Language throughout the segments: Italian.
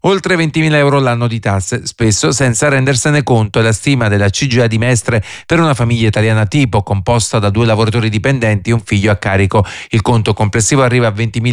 oltre 20.000 euro l'anno di tasse, spesso senza rendersene conto, è la stima della CGIA di Mestre per una famiglia italiana tipo, composta da 2 lavoratori dipendenti e un figlio a carico. Il conto complessivo arriva a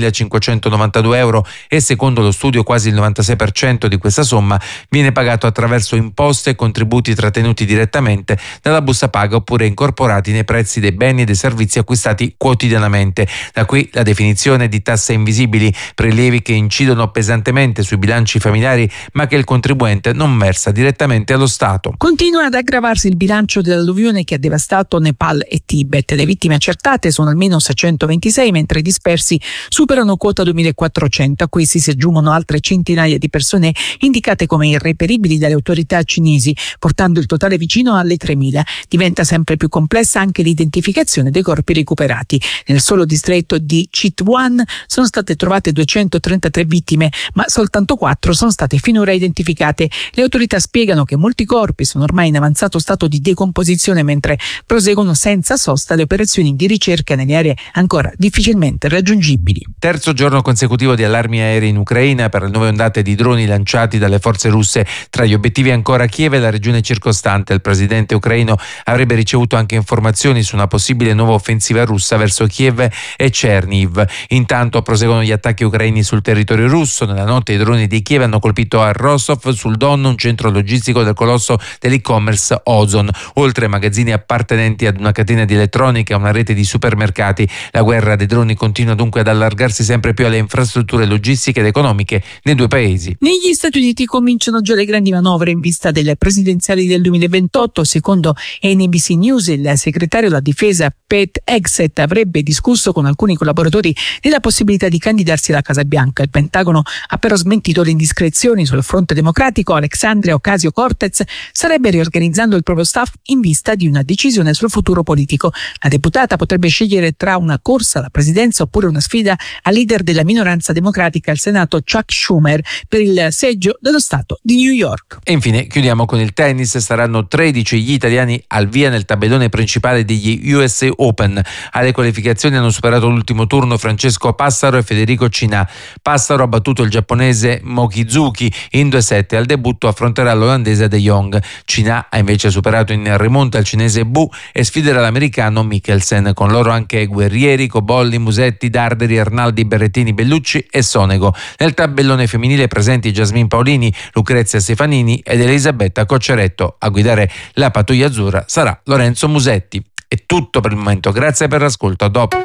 20.592 euro e secondo lo studio quasi il 96% di questa somma viene pagato attraverso imposte e contributi trattenuti direttamente dalla busta paga oppure incorporati nei prezzi dei beni e dei servizi acquistati quotidianamente. Da qui la definizione di tasse invisibili, prelievi che incidono pesantemente sui bilanci familiari ma che il contribuente non versa direttamente allo Stato. Continua ad aggravarsi il bilancio dell'alluvione che ha devastato Nepal e Tibet. Le vittime accertate sono almeno 626, mentre i dispersi superano quota 2.400. A questi si aggiungono altre centinaia di persone indicate come irreperibili dalle autorità cinesi, portando il totale vicino alle 3.000. Diventa sempre più complessa anche l'identificazione dei corpi recuperati. Nel solo distretto di Chitwan sono state trovate 233 vittime, ma soltanto 4 sono state finora identificate. Le autorità spiegano che molti corpi sono ormai in avanzato stato di decomposizione, mentre proseguono senza sosta le operazioni di ricerca nelle aree ancora difficilmente raggiungibili. Terzo giorno consecutivo di allarmi aerei in Ucraina per le nuove ondate di droni lanciati dalle forze russe. Tra gli obiettivi ancora Kiev e la regione circostante. Il presidente ucraino avrebbe ricevuto anche informazioni su una possibile nuova offensiva russa verso Kiev e Chernihiv. Intanto proseguono gli attacchi ucraini sul territorio russo. Nella notte i droni di Kiev hanno colpito a Rostov sul Don, un centro logistico del colosso dell'e-commerce Ozon, oltre ai magazzini appartenenti ad una catena di elettronica e una rete di supermercati. La guerra dei droni continua dunque ad allargarsi sempre più alle infrastrutture logistiche ed economiche nei due paesi. Negli Stati Uniti cominciano già le grandi manovre in vista delle presidenziali del 2028. Secondo NBC News, il segretario della difesa Pete Hegseth avrebbe discusso con alcuni collaboratori della possibilità di candidarsi alla Casa Bianca. Il Pentagono ha però smentito le indiscrezioni. Sul fronte democratico, Alexandria Ocasio-Cortez starebbe riorganizzando il proprio staff in vista di una decisione sul futuro politico. La deputata potrebbe scegliere tra una corsa alla presidenza oppure una sfida al leader della minoranza democratica al Senato Chuck Schumer per il seggio dello Stato di New York. E infine chiudiamo con il tennis. Saranno 13 gli italiani al via nel tabellone principale degli USA Open. Alle qualificazioni hanno superato l'ultimo turno Francesco Passaro e Federico Cinà. Passaro ha battuto il giapponese Mochizuki in 2-7. Al debutto affronterà l'olandese De Jong. Cinà ha invece superato in rimonta il cinese Bu e sfiderà l'americano Mikkelsen. Con loro anche Guerrieri, Cobolli, Musetti, Darderi, Arnaldi, Berrettini, Bellucci e Sonego. Nel tabellone femminile presenti Jasmine Paolini, Lucrezia Stefanini ed Elisabetta Cocceretto. A guidare la pattuglia azzurra sarà Lorenzo Musetti. È tutto per il momento, grazie per l'ascolto, a dopo.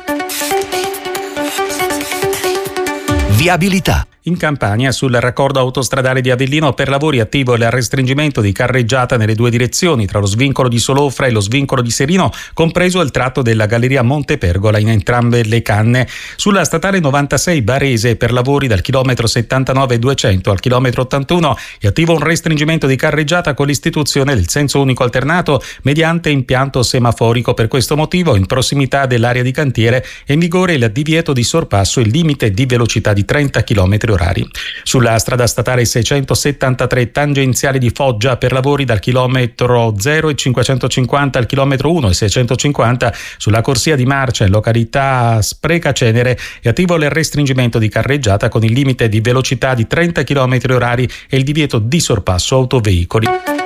Viabilità. In Campania, sul raccordo autostradale di Avellino, per lavori attivo il restringimento di carreggiata nelle due direzioni tra lo svincolo di Solofra e lo svincolo di Serino, compreso il tratto della galleria Montepergola in entrambe le canne. Sulla statale 96 Barese, per lavori dal chilometro 79,200 al chilometro 81, è attivo un restringimento di carreggiata con l'istituzione del senso unico alternato mediante impianto semaforico. Per questo motivo, in prossimità dell'area di cantiere è in vigore il divieto di sorpasso e il limite di velocità di 30 km orari. Sulla strada statale 673 tangenziale di Foggia, per lavori dal chilometro 0 e 550 al chilometro 1 e 650, sulla corsia di marcia in località Sprecacenere è attivo il restringimento di carreggiata con il limite di velocità di 30 km orari e il divieto di sorpasso autoveicoli.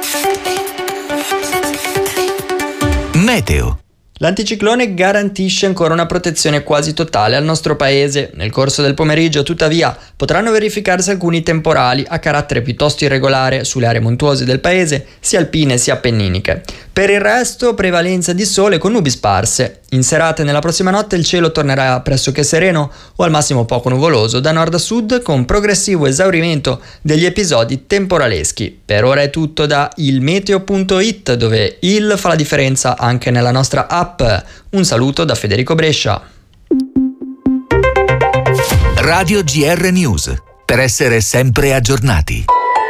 Meteo. L'anticiclone garantisce ancora una protezione quasi totale al nostro paese. Nel corso del pomeriggio, tuttavia, potranno verificarsi alcuni temporali a carattere piuttosto irregolare sulle aree montuose del paese, sia alpine sia appenniniche. Per il resto, prevalenza di sole con nubi sparse. In serata e nella prossima notte il cielo tornerà pressoché sereno o al massimo poco nuvoloso da nord a sud, con progressivo esaurimento degli episodi temporaleschi. Per ora è tutto da ilmeteo.it, dove il fa la differenza anche nella nostra app. Un saluto da Federico Brescia. Radio GR News, per essere sempre aggiornati.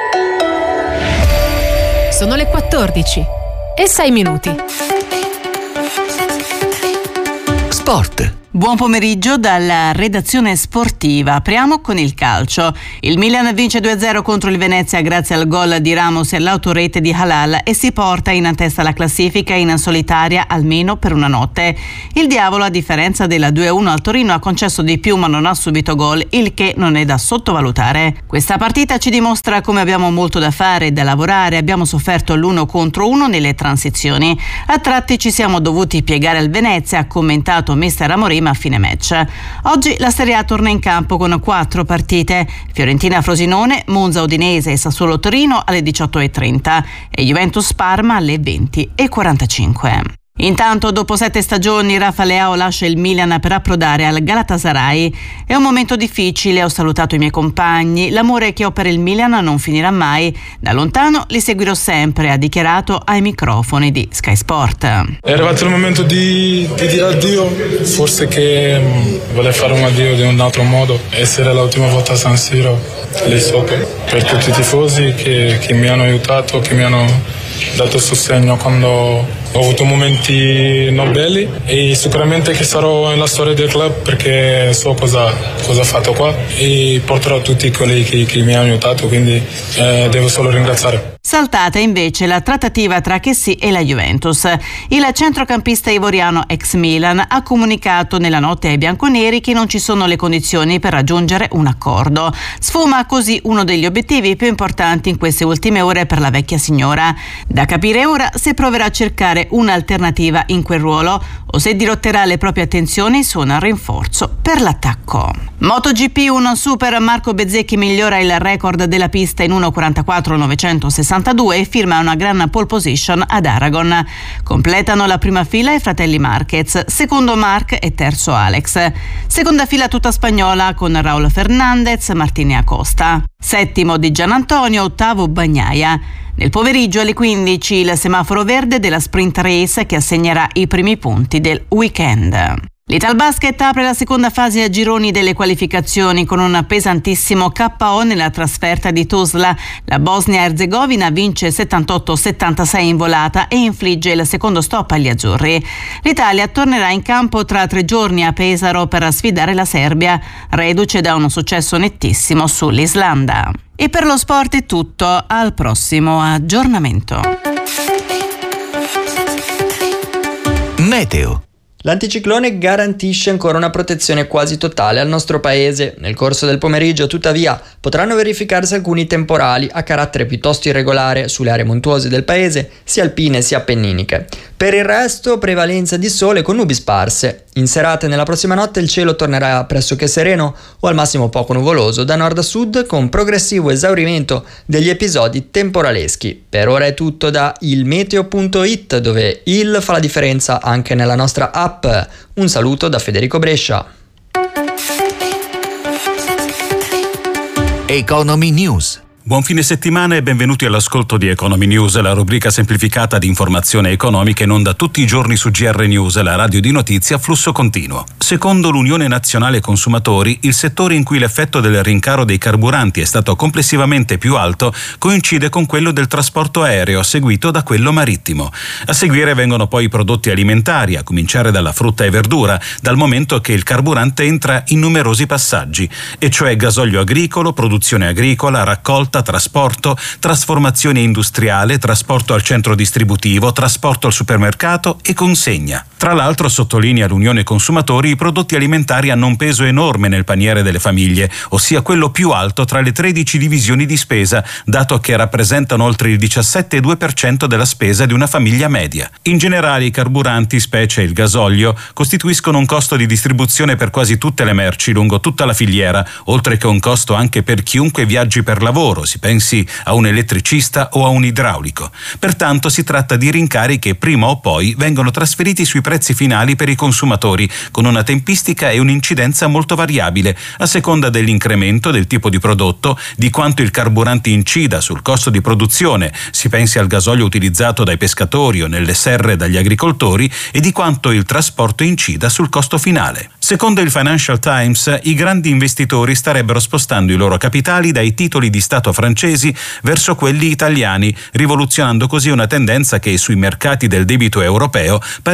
Sono le 14:06. Sport. Buon pomeriggio dalla redazione sportiva. Apriamo con il calcio. Il Milan vince 2-0 contro il Venezia grazie al gol di Ramos e all'autorete di Halal e si porta in testa alla classifica in solitaria almeno per una notte. Il Diavolo, a differenza della 2-1 al Torino, ha concesso di più ma non ha subito gol, il che non è da sottovalutare. Questa partita ci dimostra come abbiamo molto da fare e da lavorare. Abbiamo sofferto l'1 contro 1 nelle transizioni. A tratti ci siamo dovuti piegare al Venezia, ha commentato mister Amorim a fine match. Oggi la Serie A torna in campo con 4 partite: Fiorentina-Frosinone, Monza-Udinese e Sassuolo-Torino alle 18:30 e Juventus-Parma alle 20:45. Intanto, dopo 7 stagioni, Rafa Leao lascia il Milan per approdare al Galatasaray. È un momento difficile, ho salutato i miei compagni, l'amore che ho per il Milan non finirà mai, da lontano li seguirò sempre, ha dichiarato ai microfoni di Sky Sport. È arrivato il momento di dire addio, forse che volevo fare un addio di un altro modo, essere l'ultima volta a San Siro lì sotto, per tutti i tifosi che mi hanno aiutato, che mi hanno dato sostegno quando ho avuto momenti non belli, e sicuramente che sarò nella storia del club perché so cosa ho fatto qua e porterò tutti quelli che mi hanno aiutato, quindi devo solo ringraziare. Saltata invece la trattativa tra Kessie e la Juventus. Il centrocampista ivoriano ex Milan ha comunicato nella notte ai bianconeri che non ci sono le condizioni per raggiungere un accordo. Sfuma così uno degli obiettivi più importanti in queste ultime ore per la vecchia signora. Da capire ora se proverà a cercare un'alternativa in quel ruolo o se dirotterà le proprie attenzioni su un rinforzo per l'attacco. MotoGP 1 Super, Marco Bezzecchi migliora il record della pista in 1:44.962 e firma una gran pole position ad Aragon. Completano la prima fila i fratelli Marquez, secondo Marc e terzo Alex. Seconda fila tutta spagnola con Raúl Fernández, Martini Acosta. Settimo Di Gianantonio, ottavo Bagnaia. Nel pomeriggio alle 15 il semaforo verde della sprint race che assegnerà i primi punti del weekend. L'Italbasket apre la seconda fase a gironi delle qualificazioni con un pesantissimo KO nella trasferta di Tuzla. La Bosnia-Erzegovina vince 78-76 in volata e infligge il secondo stop agli azzurri. L'Italia tornerà in campo tra 3 giorni a Pesaro per sfidare la Serbia, reduce da un successo nettissimo sull'Islanda. E per lo sport è tutto, al prossimo aggiornamento. Meteo. L'anticiclone garantisce ancora una protezione quasi totale al nostro paese. Nel corso del pomeriggio, tuttavia, potranno verificarsi alcuni temporali a carattere piuttosto irregolare sulle aree montuose del paese, sia alpine sia appenniniche. Per il resto, prevalenza di sole con nubi sparse. In serata e nella prossima notte il cielo tornerà pressoché sereno o al massimo poco nuvoloso da nord a sud, con progressivo esaurimento degli episodi temporaleschi. Per ora è tutto da ilmeteo.it, dove il fa la differenza anche nella nostra app. Un saluto da Federico Brescia. Economy News. Buon fine settimana e benvenuti all'ascolto di Economy News, la rubrica semplificata di informazione economica in onda tutti i giorni su GR News, la radio di notizie a flusso continuo. Secondo l'Unione Nazionale Consumatori, il settore in cui l'effetto del rincaro dei carburanti è stato complessivamente più alto coincide con quello del trasporto aereo, seguito da quello marittimo. A seguire vengono poi i prodotti alimentari, a cominciare dalla frutta e verdura, dal momento che il carburante entra in numerosi passaggi, e cioè gasolio agricolo, produzione agricola, raccolta, trasporto, trasformazione industriale, trasporto al centro distributivo, trasporto al supermercato e consegna. Tra l'altro, sottolinea l'Unione Consumatori, i prodotti alimentari hanno un peso enorme nel paniere delle famiglie, ossia quello più alto tra le 13 divisioni di spesa, dato che rappresentano oltre il 17,2% della spesa di una famiglia media. In generale, i carburanti, specie il gasolio, costituiscono un costo di distribuzione per quasi tutte le merci lungo tutta la filiera, oltre che un costo anche per chiunque viaggi per lavoro, si pensi a un elettricista o a un idraulico. Pertanto si tratta di rincari che prima o poi vengono trasferiti sui prezzi finali per i consumatori, con una tempistica e un'incidenza molto variabile, a seconda dell'incremento del tipo di prodotto, di quanto il carburante incida sul costo di produzione, si pensi al gasolio utilizzato dai pescatori o nelle serre dagli agricoltori, e di quanto il trasporto incida sul costo finale. Secondo il Financial Times, i grandi investitori starebbero spostando i loro capitali dai titoli di Stato francesi verso quelli italiani, rivoluzionando così una tendenza che sui mercati del debito europeo pareva ormai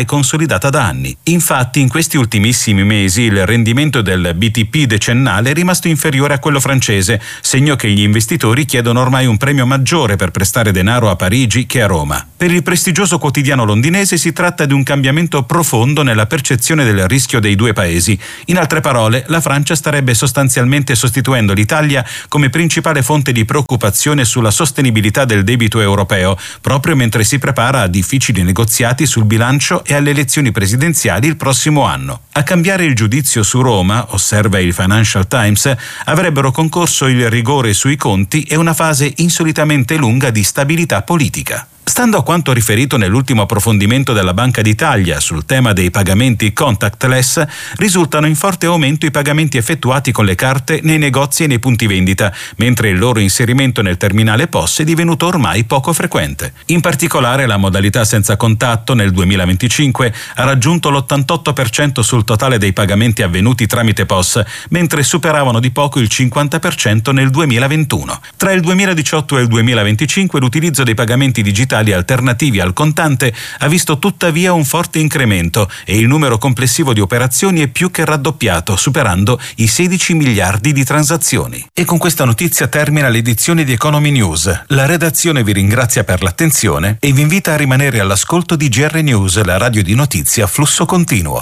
consolidata da anni. Infatti, in questi ultimissimi mesi il rendimento del BTP decennale è rimasto inferiore a quello francese, segno che gli investitori chiedono ormai un premio maggiore per prestare denaro a Parigi che a Roma. Per il prestigioso quotidiano londinese si tratta di un cambiamento profondo nella percezione del rischio dei due paesi. In altre parole, la Francia starebbe sostanzialmente sostituendo l'Italia come principale fonte di preoccupazione sulla sostenibilità del debito europeo, proprio mentre si prepara a difficili negoziati sul bilancio e alle elezioni presidenziali il prossimo anno. A cambiare il giudizio su Roma, osserva il Financial Times, avrebbero concorso il rigore sui conti e una fase insolitamente lunga di stabilità politica. Stando a quanto riferito nell'ultimo approfondimento della Banca d'Italia sul tema dei pagamenti contactless, risultano in forte aumento i pagamenti effettuati con le carte nei negozi e nei punti vendita, mentre il loro inserimento nel terminale POS è divenuto ormai poco frequente. In particolare la modalità senza contatto nel 2025 ha raggiunto l'88% sul totale dei pagamenti avvenuti tramite POS, mentre superavano di poco il 50% nel 2021. Tra il 2018 e il 2025 l'utilizzo dei pagamenti digitali alternativi al contante ha visto tuttavia un forte incremento e il numero complessivo di operazioni è più che raddoppiato, superando i 16 miliardi di transazioni. E con questa notizia termina l'edizione di Economy News. La redazione vi ringrazia per l'attenzione e vi invita a rimanere all'ascolto di GR News, la radio di notizie a flusso continuo.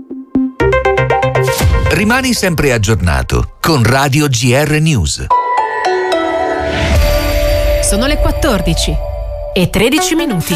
Rimani sempre aggiornato con Radio GR News. Sono le 14 e 13 minuti.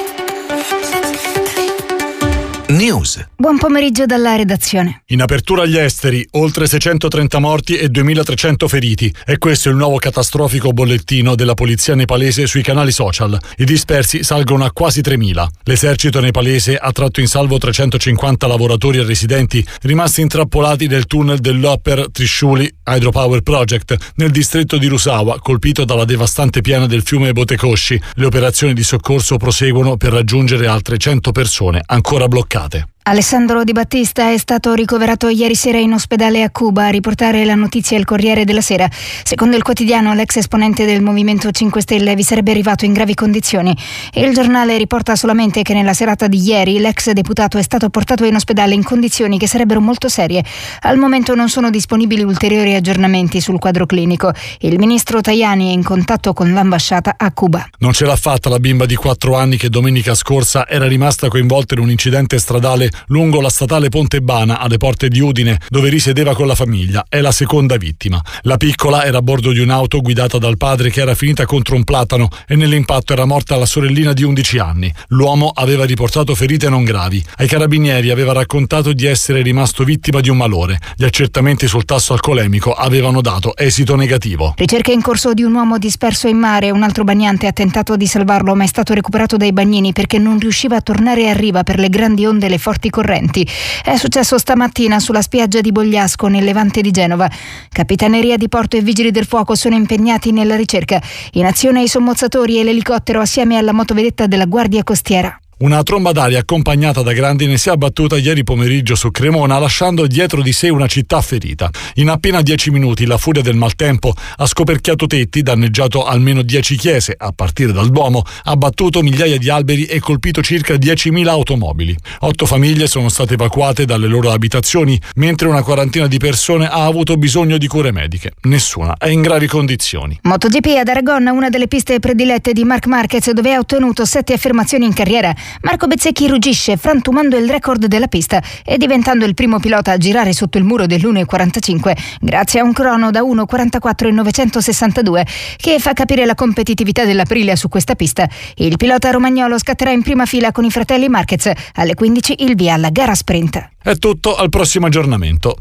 News. Buon pomeriggio dalla redazione. In apertura agli esteri, oltre 630 morti e 2.300 feriti. E questo è il nuovo catastrofico bollettino della polizia nepalese sui canali social. I dispersi salgono a quasi 3.000. L'esercito nepalese ha tratto in salvo 350 lavoratori e residenti rimasti intrappolati nel tunnel dell'Upper Trishuli Hydropower Project nel distretto di Rusawa, colpito dalla devastante piana del fiume Botekoshi. Le operazioni di soccorso proseguono per raggiungere altre 100 persone ancora bloccate. Alessandro Di Battista è stato ricoverato ieri sera in ospedale a Cuba. A riportare la notizia il Corriere della Sera. Secondo il quotidiano, l'ex esponente del Movimento 5 Stelle vi sarebbe arrivato in gravi condizioni. Il giornale riporta solamente che nella serata di ieri l'ex deputato è stato portato in ospedale in condizioni che sarebbero molto serie. Al momento non sono disponibili ulteriori aggiornamenti sul quadro clinico. Il ministro Tajani è in contatto con l'ambasciata a Cuba. Non ce l'ha fatta la bimba di 4 anni che domenica scorsa era rimasta coinvolta in un incidente stradale lungo la statale Pontebana alle porte di Udine, dove risiedeva con la famiglia. È la seconda vittima. La piccola era a bordo di un'auto guidata dal padre che era finita contro un platano e nell'impatto era morta la sorellina di 11 anni. L'uomo aveva riportato ferite non gravi. Ai carabinieri aveva raccontato di essere rimasto vittima di un malore. Gli accertamenti sul tasso alcolemico avevano dato esito negativo. Ricerca in corso di un uomo disperso in mare. Un altro bagnante ha tentato di salvarlo, ma è stato recuperato dai bagnini perché non riusciva a tornare a riva per le grandi onde e le forti correnti. È successo stamattina sulla spiaggia di Bogliasco, nel Levante di Genova. Capitaneria di Porto e Vigili del Fuoco sono impegnati nella ricerca. In azione i sommozzatori e l'elicottero assieme alla motovedetta della Guardia Costiera. Una tromba d'aria accompagnata da grandine si è abbattuta ieri pomeriggio su Cremona, lasciando dietro di sé una città ferita. In appena 10 minuti la furia del maltempo ha scoperchiato tetti, danneggiato almeno 10 chiese, a partire dal Duomo, abbattuto migliaia di alberi e colpito circa 10.000 automobili. 8 famiglie sono state evacuate dalle loro abitazioni, mentre una quarantina di persone ha avuto bisogno di cure mediche. Nessuna è in gravi condizioni. MotoGP ad Aragon, una delle piste predilette di Marc Marquez, dove ha ottenuto 7 affermazioni in carriera. Marco Bezzecchi ruggisce, frantumando il record della pista e diventando il primo pilota a girare sotto il muro dell'1,45 grazie a un crono da 1,44,962 che fa capire la competitività dell'Aprilia su questa pista. Il pilota romagnolo scatterà in prima fila con i fratelli Marquez. Alle 15 il via alla gara sprint. È tutto, al prossimo aggiornamento.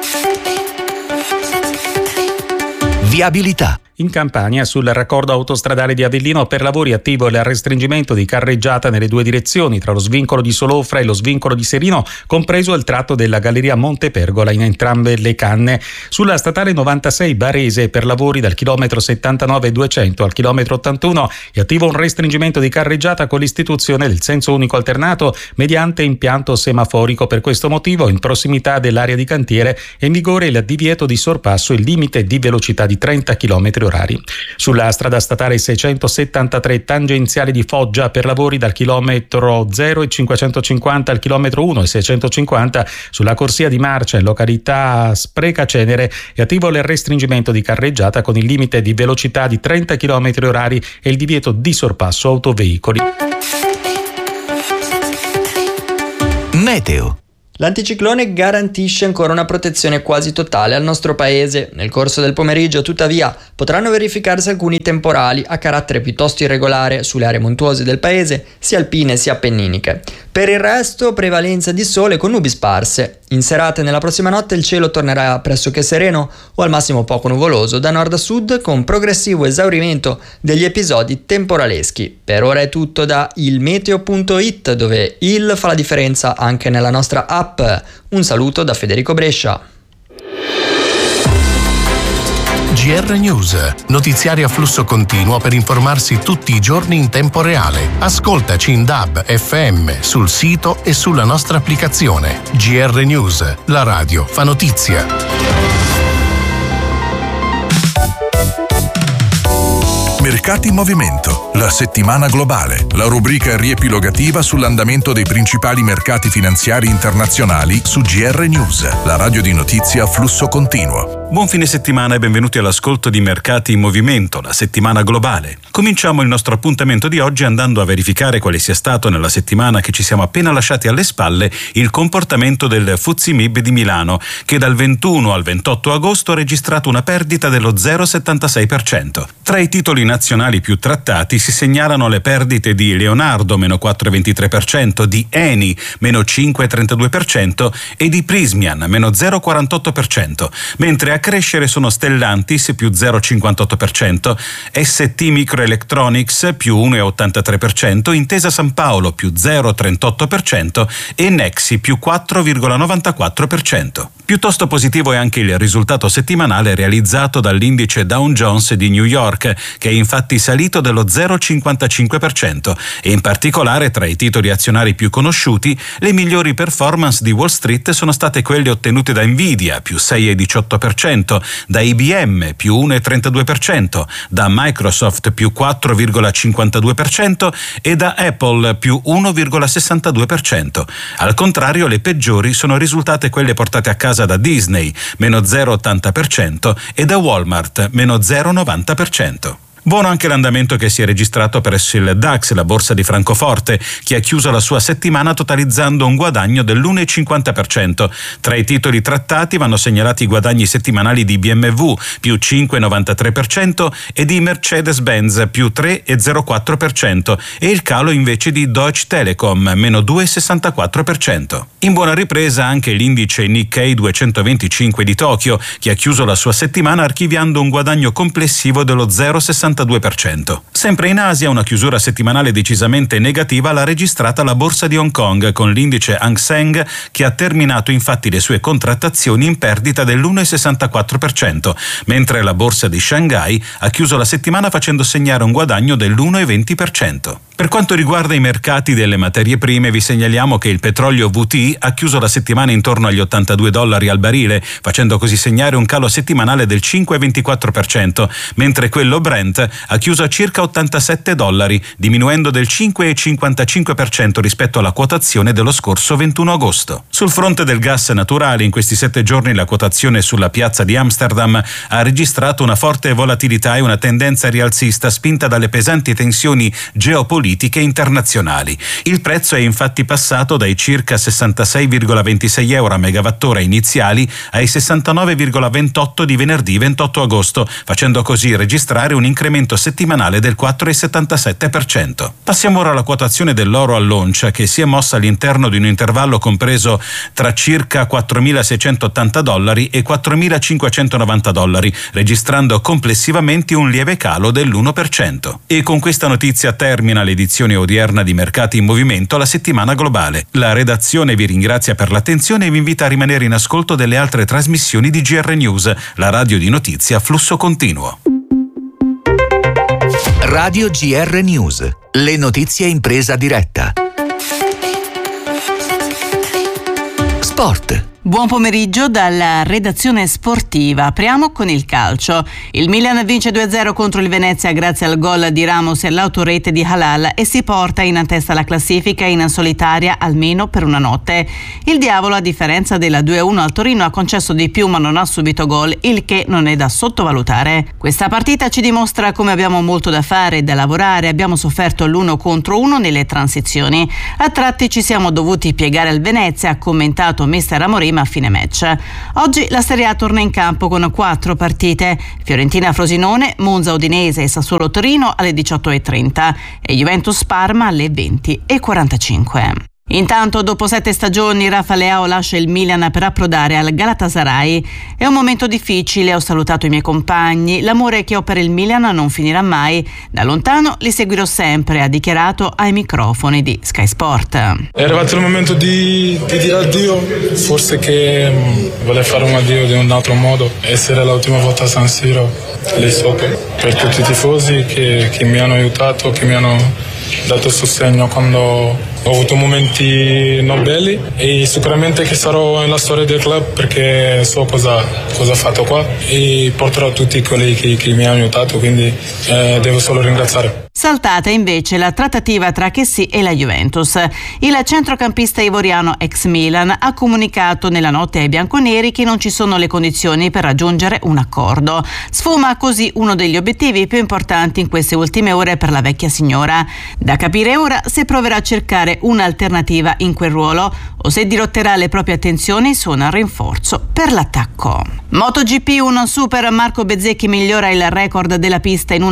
Viabilità. In Campania, sul raccordo autostradale di Avellino, per lavori attivo il restringimento di carreggiata nelle due direzioni tra lo svincolo di Solofra e lo svincolo di Serino, compreso il tratto della galleria Montepergola in entrambe le canne. Sulla statale 96 Barese, per lavori dal chilometro 79,200 al chilometro 81, è attivo un restringimento di carreggiata con l'istituzione del senso unico alternato mediante impianto semaforico. Per questo motivo, in prossimità dell'area di cantiere è in vigore il divieto di sorpasso e il limite di velocità di 30 km/h orari. Sulla strada statale 673 tangenziale di Foggia per lavori dal chilometro 0 e 550 al chilometro 1 e 650 sulla corsia di marcia in località Sprecacenere è attivo il restringimento di carreggiata con il limite di velocità di 30 km orari e il divieto di sorpasso autoveicoli. Meteo. L'anticiclone garantisce ancora una protezione quasi totale al nostro paese. Nel corso del pomeriggio, tuttavia, potranno verificarsi alcuni temporali a carattere piuttosto irregolare sulle aree montuose del paese, sia alpine sia appenniniche. Per il resto, prevalenza di sole con nubi sparse. In serata e nella prossima notte il cielo tornerà pressoché sereno o al massimo poco nuvoloso da nord a sud, con progressivo esaurimento degli episodi temporaleschi. Per ora è tutto da ilmeteo.it, dove il fa la differenza anche nella nostra app. Un saluto da Federico Brescia. GR News, notiziari a flusso continuo per informarsi tutti i giorni in tempo reale. Ascoltaci in DAB, FM, sul sito e sulla nostra applicazione. GR News, la radio fa notizia. Mercati in movimento, la settimana globale, la rubrica riepilogativa sull'andamento dei principali mercati finanziari internazionali su GR News, la radio di notizia a flusso continuo. Buon fine settimana e benvenuti all'ascolto di Mercati in movimento, la settimana globale. Cominciamo il nostro appuntamento di oggi andando a verificare quale sia stato nella settimana che ci siamo appena lasciati alle spalle il comportamento del FTSE MIB di Milano, che dal 21 al 28 agosto ha registrato una perdita dello 0,76%. Tra i titoli nazionali più trattati si segnalano le perdite di Leonardo meno 4,23%, di Eni meno 5,32% e di Prysmian meno 0,48%, mentre a crescere sono Stellantis più 0,58%, ST Microelectronics più 1,83%, Intesa San Paolo più 0,38% e Nexi più 4,94%. Piuttosto positivo è anche il risultato settimanale realizzato dall'indice Dow Jones di New York, che è infatti salito dello 0,55% e in particolare tra i titoli azionari più conosciuti le migliori performance di Wall Street sono state quelle ottenute da Nvidia più 6,18%, da IBM più 1,32%, da Microsoft più 4,52% e da Apple più 1,62%. Al contrario, le peggiori sono risultate quelle portate a casa da Disney meno 0,80% e da Walmart meno 0,90%. Buono anche l'andamento che si è registrato presso il DAX, la borsa di Francoforte, che ha chiuso la sua settimana totalizzando un guadagno dell'1,50%. Tra i titoli trattati vanno segnalati i guadagni settimanali di BMW più 5,93% e di Mercedes-Benz più 3,04% e il calo invece di Deutsche Telekom meno 2,64%. In buona ripresa anche l'indice Nikkei 225 di Tokyo, che ha chiuso la sua settimana archiviando un guadagno complessivo dello 0,62%. Sempre in Asia una chiusura settimanale decisamente negativa l'ha registrata la borsa di Hong Kong, con l'indice Hang Seng che ha terminato infatti le sue contrattazioni in perdita dell'1,64%, mentre la borsa di Shanghai ha chiuso la settimana facendo segnare un guadagno dell'1,20%. Per quanto riguarda i mercati delle materie prime, vi segnaliamo che il petrolio WTI ha chiuso la settimana intorno agli $82 al barile, facendo così segnare un calo settimanale del 5,24%, mentre quello Brent ha chiuso a circa $87, diminuendo del 5,55% rispetto alla quotazione dello scorso 21 agosto. Sul fronte del gas naturale, in questi 7 giorni la quotazione sulla piazza di Amsterdam ha registrato una forte volatilità e una tendenza rialzista spinta dalle pesanti tensioni geopolitiche internazionali. Il prezzo è infatti passato dai circa 66,26 euro a megawattora iniziali ai 69,28 di venerdì 28 agosto, facendo così registrare un incremento settimanale del 4,77%. Passiamo ora alla quotazione dell'oro all'oncia, che si è mossa all'interno di un intervallo compreso tra circa $4.680 e $4.590, registrando complessivamente un lieve calo dell'1%. E con questa notizia termina l'edizione odierna di Mercati in Movimento, la settimana globale. La redazione vi ringrazia per l'attenzione e vi invita a rimanere in ascolto delle altre trasmissioni di GR News, la radio di notizia a flusso continuo. Radio GR News, le notizie in presa diretta. Sport. Buon pomeriggio dalla redazione sportiva. Apriamo con il calcio. Il Milan vince 2-0 contro il Venezia grazie al gol di Ramos e all'autorete di Halal e si porta in testa alla classifica in solitaria almeno per una notte. Il Diavolo, a differenza della 2-1 al Torino, ha concesso di più ma non ha subito gol, il che non è da sottovalutare. Questa partita ci dimostra come abbiamo molto da fare e da lavorare. Abbiamo sofferto l'1 contro 1 nelle transizioni. A tratti ci siamo dovuti piegare al Venezia, ha commentato mister Amorim a fine match. Oggi la Serie A torna in campo con 4 partite: Fiorentina-Frosinone, Monza-Udinese e Sassuolo-Torino alle 18:30 e Juventus-Parma alle 20:45. Intanto, dopo 7 stagioni, Rafa Leao lascia il Milan per approdare al Galatasaray. È un momento difficile, ho salutato i miei compagni, l'amore che ho per il Milan non finirà mai, da lontano li seguirò sempre, ha dichiarato ai microfoni di Sky Sport. È arrivato il momento di dire addio, forse che volevo fare un addio di un altro modo, essere l'ultima volta a San Siro lì sotto, per tutti i tifosi che mi hanno aiutato, che mi hanno dato sostegno quando ho avuto momenti non belli, e sicuramente che sarò nella storia del club perché so cosa ho fatto qua e porterò tutti quelli che mi hanno aiutato, quindi devo solo ringraziare. Saltata invece la trattativa tra Kessie e la Juventus. Il centrocampista ivoriano ex Milan ha comunicato nella notte ai bianconeri che non ci sono le condizioni per raggiungere un accordo. Sfuma così uno degli obiettivi più importanti in queste ultime ore per la vecchia signora. Da capire ora se proverà a cercare un'alternativa in quel ruolo o se dirotterà le proprie attenzioni su un rinforzo per l'attacco. MotoGP 1 Super, Marco Bezzecchi migliora il record della pista in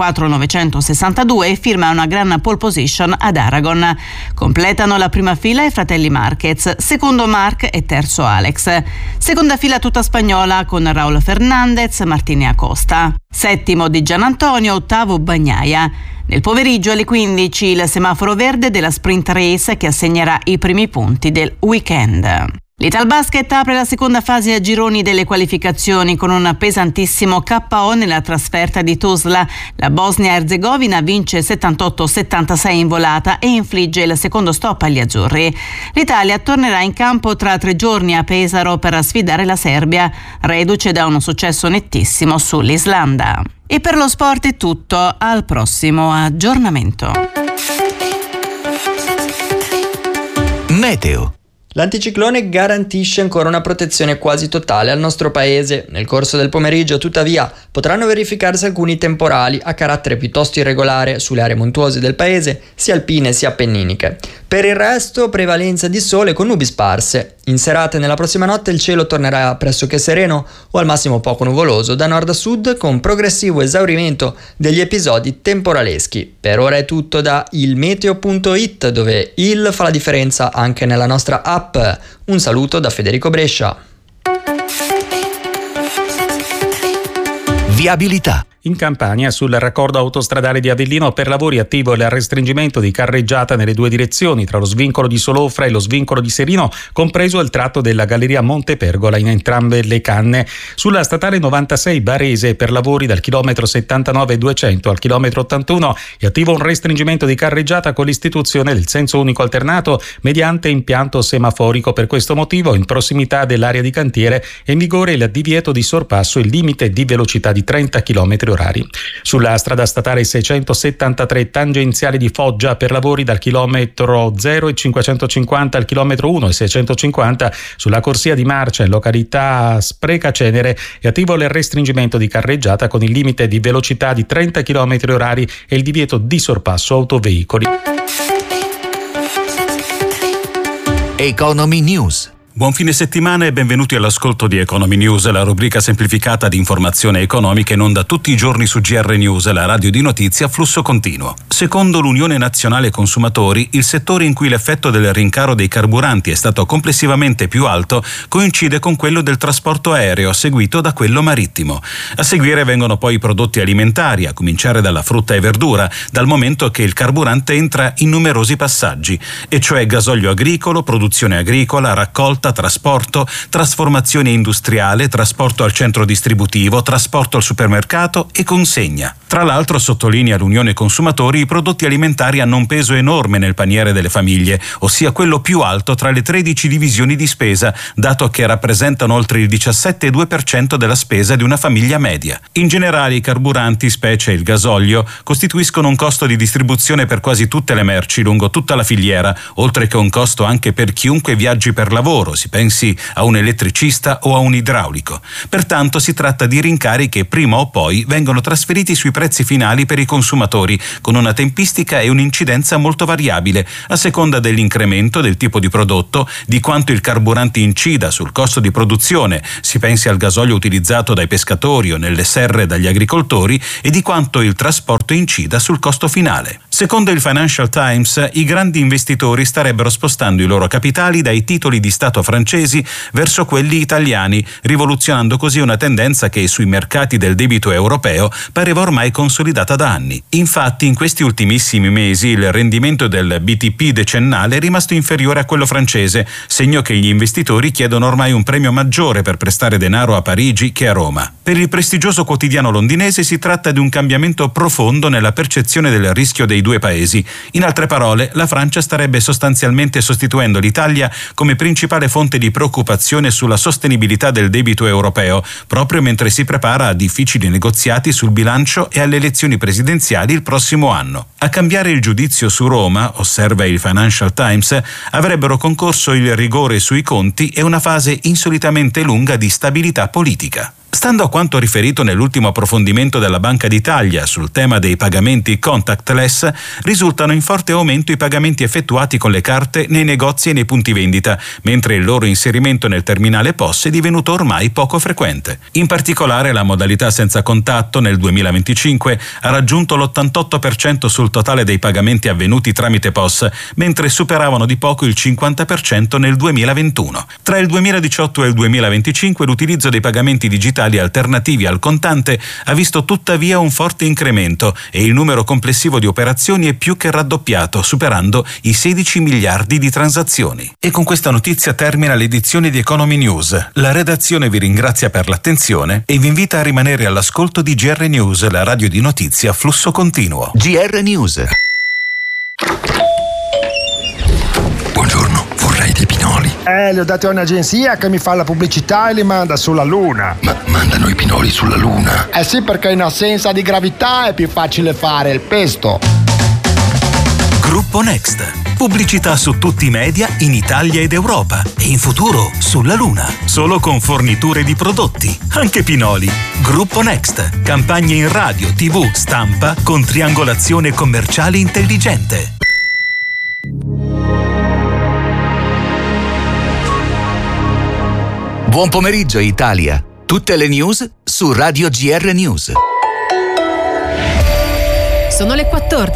1:44.962 e firma una gran pole position ad Aragon. Completano la prima fila i fratelli Marquez, secondo Marc e terzo Alex. Seconda fila tutta spagnola con Raúl Fernández, Martini Acosta. Settimo Di Gianantonio, ottavo Bagnaia. Nel pomeriggio alle 15 il semaforo verde della sprint race che assegnerà i primi punti del weekend. L'Italbasket apre la seconda fase a gironi delle qualificazioni con un pesantissimo KO nella trasferta di Tuzla. La Bosnia-Erzegovina vince 78-76 in volata e infligge il secondo stop agli azzurri. L'Italia tornerà in campo tra 3 giorni a Pesaro per sfidare la Serbia, reduce da un successo nettissimo sull'Islanda. E per lo sport è tutto, al prossimo aggiornamento. Meteo. L'anticiclone garantisce ancora una protezione quasi totale al nostro paese. Nel corso del pomeriggio, tuttavia, potranno verificarsi alcuni temporali a carattere piuttosto irregolare sulle aree montuose del paese, sia alpine sia appenniniche. Per il resto, prevalenza di sole con nubi sparse. In serata e nella prossima notte il cielo tornerà pressoché sereno o al massimo poco nuvoloso da nord a sud, con progressivo esaurimento degli episodi temporaleschi. Per ora è tutto da ilmeteo.it, dove il fa la differenza anche nella nostra app. Un saluto da Federico Brescia. Viabilità. In Campania, sul raccordo autostradale di Avellino, per lavori attivo il restringimento di carreggiata nelle 2 direzioni tra lo svincolo di Solofra e lo svincolo di Serino, compreso il tratto della galleria Montepergola in entrambe le canne. Sulla statale 96 Barese, per lavori dal chilometro 79,200 al chilometro 81, è attivo un restringimento di carreggiata con l'istituzione del senso unico alternato mediante impianto semaforico. Per questo motivo, in prossimità dell'area di cantiere è in vigore il divieto di sorpasso e il limite di velocità di 30 km orari. Sulla strada statale 673 tangenziale di Foggia, per lavori dal chilometro 0 e 550 al chilometro 1 e 650 sulla corsia di marcia in località Sprecacenere è attivo il restringimento di carreggiata con il limite di velocità di 30 km orari e il divieto di sorpasso autoveicoli. Economy News. Buon fine settimana e benvenuti all'ascolto di Economy News, la rubrica semplificata di informazione economica in onda tutti i giorni su GR News, la radio di notizie a flusso continuo. Secondo l'Unione Nazionale Consumatori, il settore in cui l'effetto del rincaro dei carburanti è stato complessivamente più alto coincide con quello del trasporto aereo, seguito da quello marittimo. A seguire vengono poi i prodotti alimentari, a cominciare dalla frutta e verdura, dal momento che il carburante entra in numerosi passaggi, e cioè gasolio agricolo, produzione agricola, raccolta, carreggiata, trasporto, trasformazione industriale, trasporto al centro distributivo, trasporto al supermercato e consegna. Tra l'altro, sottolinea l'Unione Consumatori, i prodotti alimentari hanno un peso enorme nel paniere delle famiglie, ossia quello più alto tra le 13 divisioni di spesa, dato che rappresentano oltre il 17,2% della spesa di una famiglia media. In generale, i carburanti, specie il gasolio, costituiscono un costo di distribuzione per quasi tutte le merci lungo tutta la filiera, oltre che un costo anche per chiunque viaggi per lavoro, si pensi a un elettricista o a un idraulico. Pertanto si tratta di rincari che prima o poi vengono trasferiti sui prezzi finali per i consumatori, con una tempistica e un'incidenza molto variabile, a seconda dell'incremento del tipo di prodotto, di quanto il carburante incida sul costo di produzione, si pensi al gasolio utilizzato dai pescatori o nelle serre dagli agricoltori, e di quanto il trasporto incida sul costo finale. Secondo il Financial Times, i grandi investitori starebbero spostando i loro capitali dai titoli di Stato francesi verso quelli italiani, rivoluzionando così una tendenza che sui mercati del debito europeo pareva ormai consolidata da anni. Infatti, in questi ultimissimi mesi il rendimento del BTP decennale è rimasto inferiore a quello francese, segno che gli investitori chiedono ormai un premio maggiore per prestare denaro a Parigi che a Roma. Per il prestigioso quotidiano londinese si tratta di un cambiamento profondo nella percezione del rischio dei due paesi. In altre parole, la Francia starebbe sostanzialmente sostituendo l'Italia come principale fonte di preoccupazione sulla sostenibilità del debito europeo, proprio mentre si prepara a difficili negoziati sul bilancio e alle elezioni presidenziali il prossimo anno. A cambiare il giudizio su Roma, osserva il Financial Times, avrebbero concorso il rigore sui conti e una fase insolitamente lunga di stabilità politica. Stando a quanto riferito nell'ultimo approfondimento della Banca d'Italia sul tema dei pagamenti contactless, risultano in forte aumento i pagamenti effettuati con le carte nei negozi e nei punti vendita, mentre il loro inserimento nel terminale POS è divenuto ormai poco frequente. In particolare, la modalità senza contatto nel 2025 ha raggiunto l'88% sul totale dei pagamenti avvenuti tramite POS, mentre superavano di poco il 50% nel 2021. Tra il 2018 e il 2025 l'utilizzo dei pagamenti digitali alternativi al contante ha visto tuttavia un forte incremento e il numero complessivo di operazioni è più che raddoppiato, superando i 16 miliardi di transazioni. E con questa notizia termina l'edizione di Economy News. La redazione vi ringrazia per l'attenzione e vi invita a rimanere all'ascolto di GR News, la radio di notizie a flusso continuo. GR News. Buongiorno, vorrei dei pinoli. Li ho dati a un'agenzia che mi fa la pubblicità e li manda sulla Luna. Ma mandano i pinoli sulla Luna? Sì, perché in assenza di gravità è più facile fare il pesto. Gruppo Next. Pubblicità su tutti i media in Italia ed Europa e in futuro sulla Luna. Solo con forniture di prodotti, anche pinoli. Gruppo Next. Campagne in radio, TV, stampa con triangolazione commerciale intelligente. Buon pomeriggio Italia. Tutte le news su Radio GR News. Sono le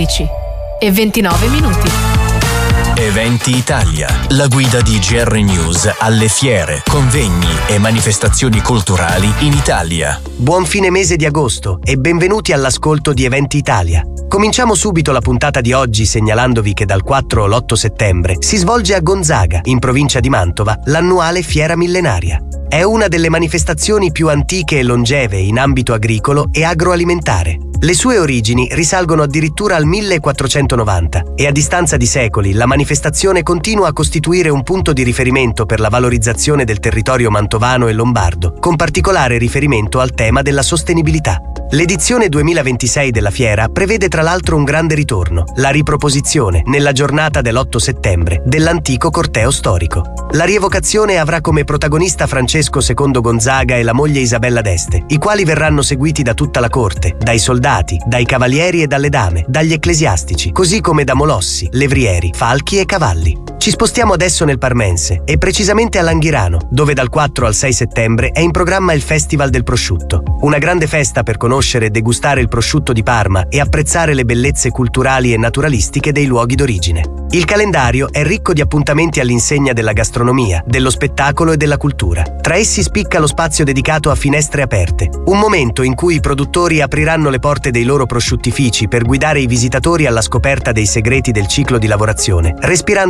14:29. Eventi Italia, la guida di GR News alle fiere, convegni e manifestazioni culturali in Italia. Buon fine mese di agosto e benvenuti all'ascolto di Eventi Italia. Cominciamo subito la puntata di oggi segnalandovi che dal 4 all'8 settembre si svolge a Gonzaga, in provincia di Mantova, l'annuale Fiera Millenaria. È una delle manifestazioni più antiche e longeve in ambito agricolo e agroalimentare. Le sue origini risalgono addirittura al 1490 e a distanza di secoli la manifestazione continua a costituire un punto di riferimento per la valorizzazione del territorio mantovano e lombardo, con particolare riferimento al tema della sostenibilità. L'edizione 2026 della fiera prevede tra l'altro un grande ritorno, la riproposizione, nella giornata dell'8 settembre, dell'antico corteo storico. La rievocazione avrà come protagonista Francesco II Gonzaga e la moglie Isabella d'Este, i quali verranno seguiti da tutta la corte, dai soldati, dai cavalieri e dalle dame, dagli ecclesiastici, così come da molossi, levrieri, falchi e cavalli. Ci spostiamo adesso nel Parmense e precisamente a Langhirano, dove dal 4 al 6 settembre è in programma il Festival del Prosciutto, una grande festa per conoscere e degustare il prosciutto di Parma e apprezzare le bellezze culturali e naturalistiche dei luoghi d'origine. Il calendario è ricco di appuntamenti all'insegna della gastronomia, dello spettacolo e della cultura. Tra essi spicca lo spazio dedicato a Finestre Aperte, un momento in cui i produttori apriranno le porte dei loro prosciuttifici per guidare i visitatori alla scoperta dei segreti del ciclo di lavorazione, respirando i profumi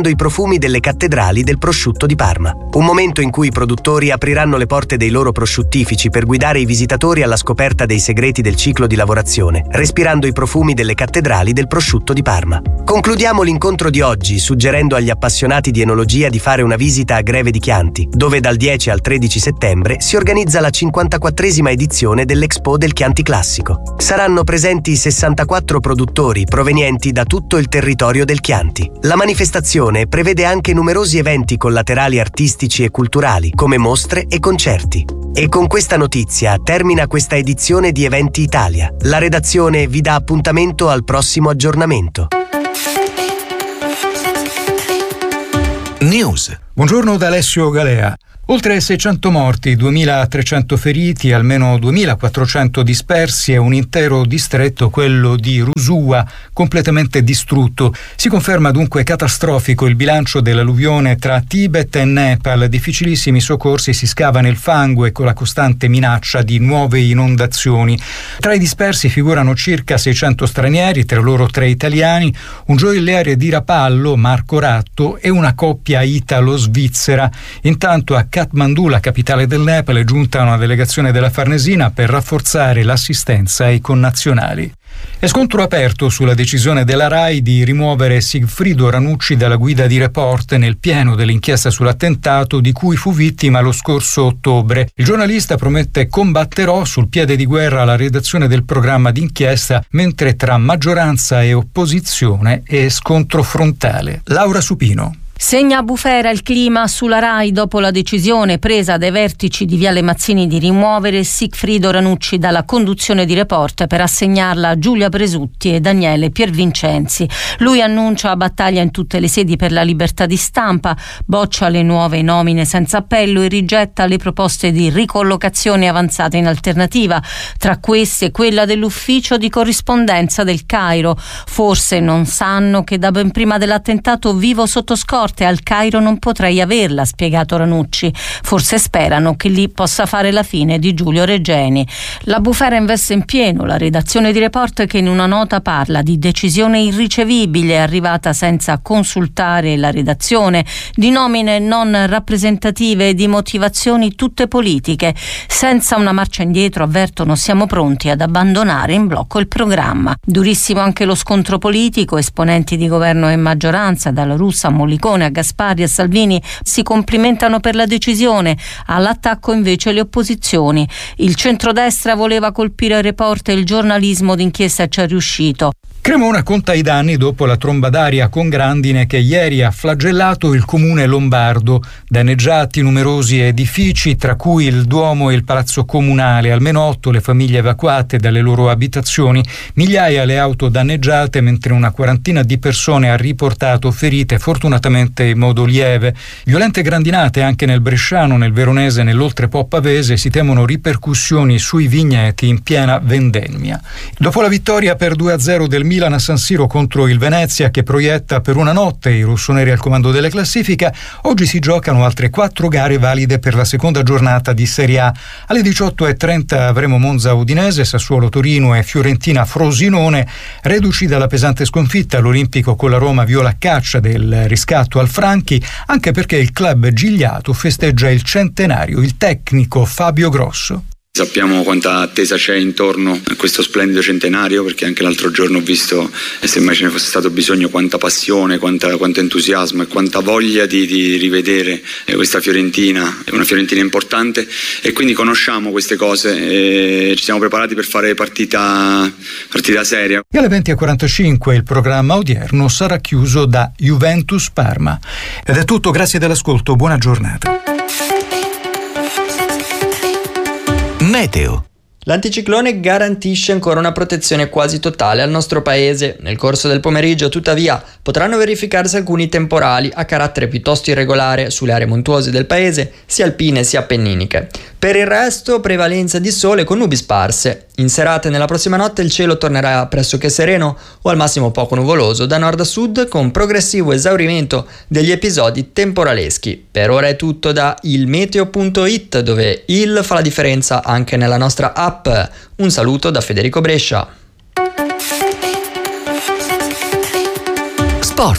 profumi delle cattedrali del prosciutto di Parma. Un momento in cui i produttori apriranno le porte dei loro prosciuttifici per guidare i visitatori alla scoperta dei segreti del ciclo di lavorazione, respirando i profumi delle cattedrali del prosciutto di Parma. Concludiamo l'incontro di oggi suggerendo agli appassionati di enologia di fare una visita a Greve di Chianti, dove dal 10 al 13 settembre si organizza la 54esima edizione dell'Expo del Chianti Classico. Saranno presenti 64 produttori provenienti da tutto il territorio del Chianti. La manifestazione prevede anche numerosi eventi collaterali artistici e culturali, come mostre e concerti. E con questa notizia termina questa edizione di Eventi Italia. La redazione vi dà appuntamento al prossimo aggiornamento. News. Buongiorno da Alessio Galea. Oltre 600 morti, 2.300 feriti, almeno 2.400 dispersi e un intero distretto, quello di Rusua, completamente distrutto. Si conferma dunque catastrofico il bilancio dell'alluvione tra Tibet e Nepal. Difficilissimi soccorsi, si scava nel fango e con la costante minaccia di nuove inondazioni. Tra i dispersi figurano circa 600 stranieri, tra loro 3 italiani, un gioielliere di Rapallo, Marco Ratto, e una coppia italo-svizzera. Intanto a Kathmandu, la capitale del Nepal, è giunta una delegazione della Farnesina per rafforzare l'assistenza ai connazionali. È scontro aperto sulla decisione della RAI di rimuovere Sigfrido Ranucci dalla guida di Report nel pieno dell'inchiesta sull'attentato di cui fu vittima lo scorso ottobre. Il giornalista promette: combatterò sul piede di guerra la redazione del programma d'inchiesta, mentre tra maggioranza e opposizione è scontro frontale. Laura Supino. Segna a bufera il clima sulla RAI dopo la decisione presa dai vertici di Viale Mazzini di rimuovere Sigfrido Ranucci dalla conduzione di Report per assegnarla a Giulia Presutti e Daniele Piervincenzi. Lui annuncia battaglia in tutte le sedi per la libertà di stampa, boccia le nuove nomine senza appello e rigetta le proposte di ricollocazione avanzate in alternativa, tra queste quella dell'ufficio di corrispondenza del Cairo. Forse non sanno che da ben prima dell'attentato vivo sotto scorta al Cairo non potrei averla, ha spiegato Ranucci. Forse sperano che lì possa fare la fine di Giulio Regeni. La bufera investe in pieno la redazione di Report, che in una nota parla di decisione irricevibile arrivata senza consultare la redazione, di nomine non rappresentative e di motivazioni tutte politiche. Senza una marcia indietro, avvertono, siamo pronti ad abbandonare in blocco il programma. Durissimo anche lo scontro politico, esponenti di governo e maggioranza, dalla Russa a Mollicone a Gaspari a Salvini, si complimentano per la decisione, all'attacco invece le opposizioni. Il centrodestra voleva colpire il Report e il giornalismo d'inchiesta ci è riuscito. Cremona conta i danni dopo la tromba d'aria con grandine che ieri ha flagellato il comune lombardo. Danneggiati numerosi edifici, tra cui il Duomo e il Palazzo Comunale, almeno 8 le famiglie evacuate dalle loro abitazioni, migliaia le auto danneggiate, mentre una quarantina di persone ha riportato ferite, fortunatamente in modo lieve. Violente grandinate anche nel Bresciano, nel Veronese e nell'Oltrepo Pavese, si temono ripercussioni sui vigneti in piena vendemmia. Dopo la vittoria per 2-0 del Milan a San Siro contro il Venezia, che proietta per una notte i rossoneri al comando della classifica, oggi si giocano altre 4 gare valide per la seconda giornata di Serie A. Alle 18:30 avremo Monza Udinese, Sassuolo Torino e Fiorentina Frosinone, reduci dalla pesante sconfitta all'Olimpico con la Roma viola a caccia del riscatto al Franchi, anche perché il club gigliato festeggia il centenario. Il tecnico Fabio Grosso. Sappiamo quanta attesa c'è intorno a questo splendido centenario, perché anche l'altro giorno ho visto, e se mai ce ne fosse stato bisogno, quanta passione, quanto entusiasmo e quanta voglia di rivedere questa Fiorentina. È una Fiorentina importante e quindi conosciamo queste cose e ci siamo preparati per fare partita seria. E alle 20:45 il programma odierno sarà chiuso da Juventus Parma. Ed è tutto, grazie dell'ascolto, buona giornata. Meteo. L'anticiclone garantisce ancora una protezione quasi totale al nostro paese. Nel corso del pomeriggio, tuttavia, potranno verificarsi alcuni temporali a carattere piuttosto irregolare sulle aree montuose del paese, sia alpine sia appenniniche. Per il resto, prevalenza di sole con nubi sparse. In serata e nella prossima notte il cielo tornerà pressoché sereno o al massimo poco nuvoloso da nord a sud, con progressivo esaurimento degli episodi temporaleschi. Per ora è tutto da ilmeteo.it, dove il fa la differenza anche nella nostra app. Un saluto da Federico Brescia. Sport.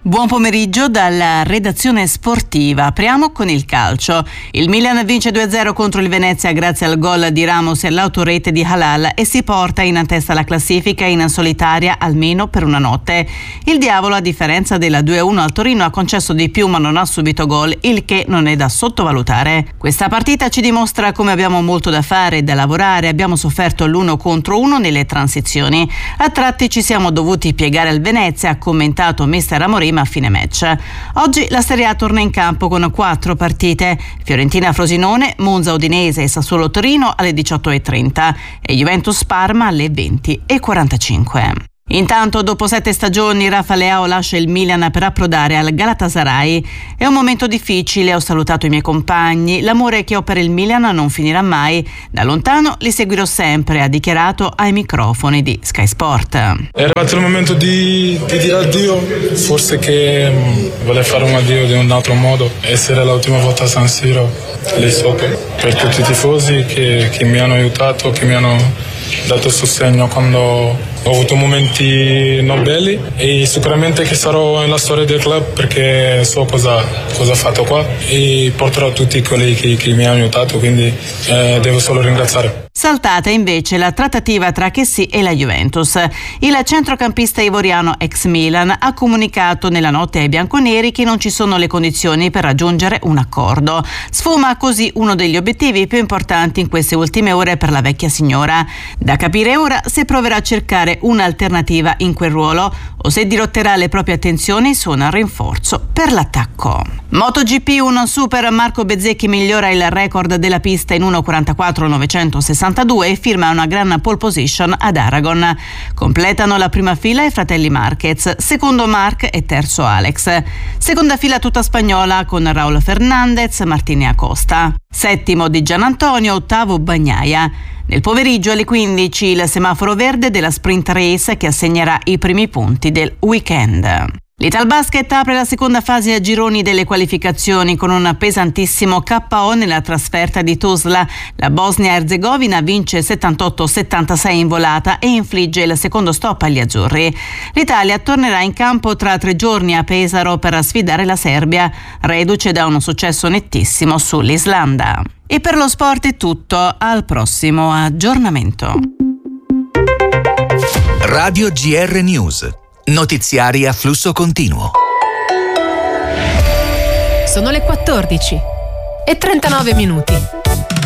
Buon pomeriggio dalla redazione sportiva. Apriamo con il calcio. Il Milan vince 2-0 contro il Venezia grazie al gol di Ramos e all'autorete di Halal e si porta in testa alla classifica in solitaria almeno per una notte. Il Diavolo, a differenza della 2-1 al Torino, ha concesso di più ma non ha subito gol, il che non è da sottovalutare. Questa partita ci dimostra come abbiamo molto da fare e da lavorare. Abbiamo sofferto l'1 contro 1 nelle transizioni. A tratti ci siamo dovuti piegare al Venezia, ha commentato mister Amorim a fine match. Oggi la Serie A torna in campo con 4 partite: Fiorentina-Frosinone, Monza-Udinese e Sassuolo-Torino alle 18:30 e Juventus-Parma alle 20:45. Intanto, dopo 7 stagioni, Rafa Leao lascia il Milan per approdare al Galatasaray. È un momento difficile, ho salutato i miei compagni, l'amore che ho per il Milan non finirà mai, da lontano li seguirò sempre, ha dichiarato ai microfoni di Sky Sport. È arrivato il momento di dire addio, forse che volevo fare un addio di un altro modo, essere l'ultima volta a San Siro lì sotto, per tutti i tifosi che mi hanno aiutato, che mi hanno dato sostegno quando ho avuto momenti non belli, e sicuramente che sarò nella storia del club perché so cosa ho fatto qua e porterò tutti quelli che mi hanno aiutato, quindi devo solo ringraziare. Saltata invece la trattativa tra Kessie e la Juventus. Il centrocampista ivoriano ex Milan ha comunicato nella notte ai bianconeri che non ci sono le condizioni per raggiungere un accordo. Sfuma così uno degli obiettivi più importanti in queste ultime ore per la vecchia signora. Da capire ora se proverà a cercare un'alternativa in quel ruolo o se dirotterà le proprie attenzioni su un rinforzo per l'attacco. MotoGP 1 Super, Marco Bezzecchi migliora il record della pista in 1:44.962 e firma una gran pole position ad Aragon. Completano la prima fila i fratelli Marquez, secondo Marc e terzo Alex. Seconda fila tutta spagnola con Raúl Fernández, Martini Acosta. Settimo Di Gianantonio, ottavo Bagnaia. Nel pomeriggio alle 15 il semaforo verde della sprint race che assegnerà i primi punti del weekend. L'Italbasket apre la seconda fase a gironi delle qualificazioni con un pesantissimo KO nella trasferta di Tuzla. La Bosnia-Erzegovina vince 78-76 in volata e infligge il secondo stop agli azzurri. L'Italia tornerà in campo tra 3 giorni a Pesaro per sfidare la Serbia, reduce da un successo nettissimo sull'Islanda. E per lo sport è tutto, al prossimo aggiornamento. Radio GR News. Notiziari a flusso continuo. Sono le 14:39.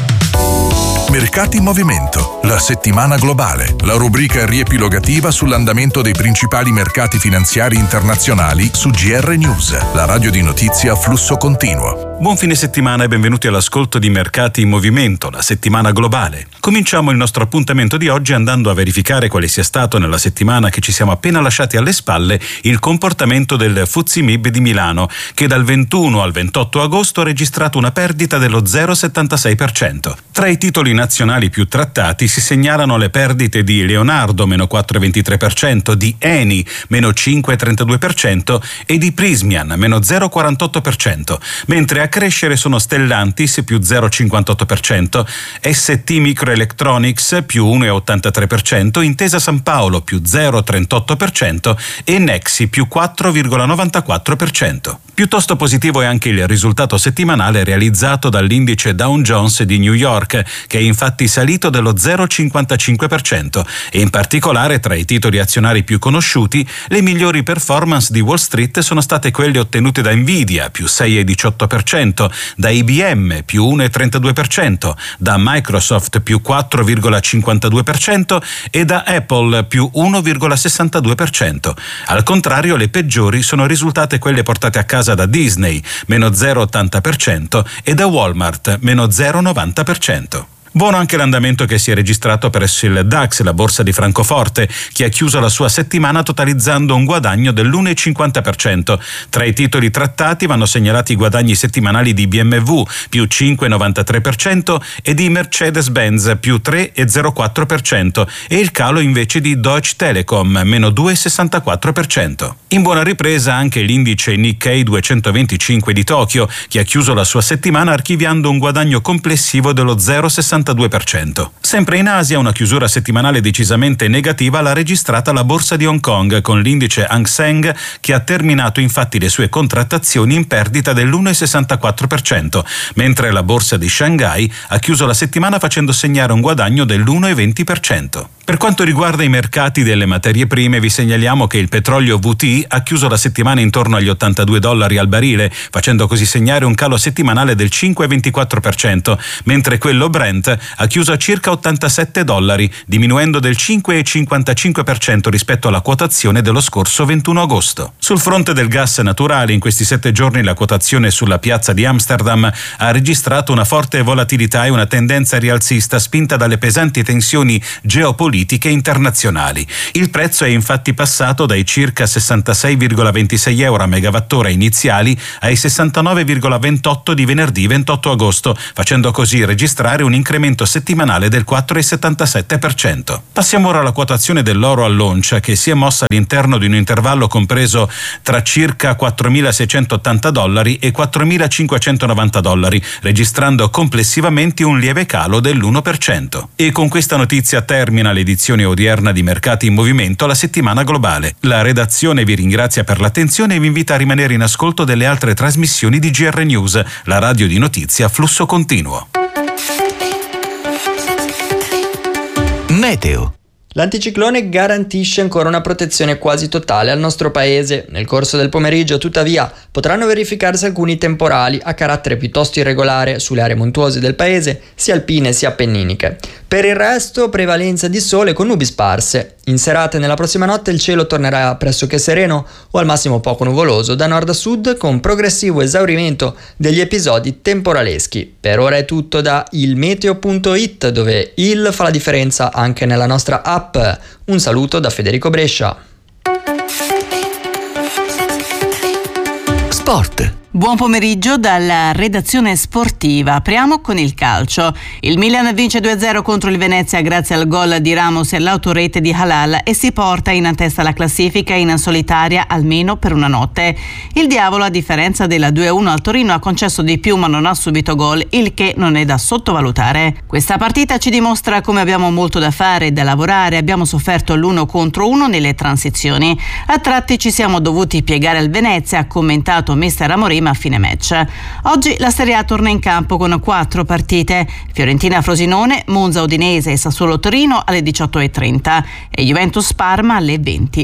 Mercati in movimento, la settimana globale, la rubrica riepilogativa sull'andamento dei principali mercati finanziari internazionali su GR News, la radio di notizia a flusso continuo. Buon fine settimana e benvenuti all'ascolto di Mercati in movimento, la settimana globale. Cominciamo il nostro appuntamento di oggi andando a verificare quale sia stato nella settimana che ci siamo appena lasciati alle spalle il comportamento del FTSE MIB di Milano, che dal 21 al 28 agosto ha registrato una perdita dello 0,76%. Tra i titoli nazionali più trattati si segnalano le perdite di Leonardo meno 4,23%, di Eni meno 5,32% e di Prysmian meno 0,48%, mentre a crescere sono Stellantis più 0,58%, ST Microelectronics più 1,83%, Intesa San Paolo più 0,38% e Nexi più 4,94%. Piuttosto positivo è anche il risultato settimanale realizzato dall'indice Dow Jones di New York, che è infatti salito dello 0,55% e in particolare tra i titoli azionari più conosciuti le migliori performance di Wall Street sono state quelle ottenute da Nvidia più 6,18%, da IBM più 1,32%, da Microsoft più 4,52% e da Apple più 1,62%. Al contrario, le peggiori sono risultate quelle portate a casa da Disney, meno 0,80%, e da Walmart, meno 0,90%. Buono anche l'andamento che si è registrato presso il DAX, la borsa di Francoforte, che ha chiuso la sua settimana totalizzando un guadagno dell'1,50%. Tra i titoli trattati vanno segnalati i guadagni settimanali di BMW, più 5,93%, e di Mercedes-Benz, più 3,04%, e il calo invece di Deutsche Telekom, meno 2,64%. In buona ripresa anche l'indice Nikkei 225 di Tokyo, che ha chiuso la sua settimana archiviando un guadagno complessivo dello 0,61%. 62%. Sempre in Asia, una chiusura settimanale decisamente negativa l'ha registrata la borsa di Hong Kong, con l'indice Hang Seng che ha terminato infatti le sue contrattazioni in perdita dell'1,64%, mentre la borsa di Shanghai ha chiuso la settimana facendo segnare un guadagno dell'1,20%. Per quanto riguarda i mercati delle materie prime, vi segnaliamo che il petrolio WTI ha chiuso la settimana intorno agli $82 al barile, facendo così segnare un calo settimanale del 5,24%, mentre quello Brent ha chiuso a circa $87, diminuendo del 5,55% rispetto alla quotazione dello scorso 21 agosto. Sul fronte del gas naturale, in questi 7 giorni la quotazione sulla piazza di Amsterdam ha registrato una forte volatilità e una tendenza rialzista spinta dalle pesanti tensioni geopolitiche internazionali. Il prezzo è infatti passato dai circa 66,26 euro a megawattora iniziali ai 69,28 di venerdì 28 agosto, facendo così registrare un incremento settimanale del 4,77%. Passiamo ora alla quotazione dell'oro all'oncia, che si è mossa all'interno di un intervallo compreso tra circa $4.680 e $4.590, registrando complessivamente un lieve calo dell'1%. E con questa notizia termina l'edizione odierna di Mercati in Movimento, la settimana globale. La redazione vi ringrazia per l'attenzione e vi invita a rimanere in ascolto delle altre trasmissioni di GR News, la radio di notizie a flusso continuo. Meteo. L'anticiclone garantisce ancora una protezione quasi totale al nostro paese. Nel corso del pomeriggio, tuttavia, potranno verificarsi alcuni temporali a carattere piuttosto irregolare sulle aree montuose del paese, sia alpine sia appenniniche. Per il resto, prevalenza di sole con nubi sparse. In serata e nella prossima notte il cielo tornerà pressoché sereno o al massimo poco nuvoloso da nord a sud, con progressivo esaurimento degli episodi temporaleschi. Per ora è tutto da ilmeteo.it, dove il fa la differenza anche nella nostra app. Un saluto da Federico Brescia. Sport. Buon pomeriggio dalla redazione sportiva. Apriamo con il calcio. Il Milan vince 2-0 contro il Venezia grazie al gol di Ramos e all'autorete di Halal e si porta in testa alla classifica in solitaria almeno per una notte. Il Diavolo, a differenza della 2-1 al Torino, ha concesso di più ma non ha subito gol, il che non è da sottovalutare. Questa partita ci dimostra come abbiamo molto da fare e da lavorare. Abbiamo sofferto l'1 contro 1 nelle transizioni. A tratti ci siamo dovuti piegare al Venezia, ha commentato mister Amorim a fine match. Oggi la Serie A torna in campo con 4 partite: Fiorentina-Frosinone, Monza-Udinese e Sassuolo-Torino alle 18:30 e Juventus-Parma alle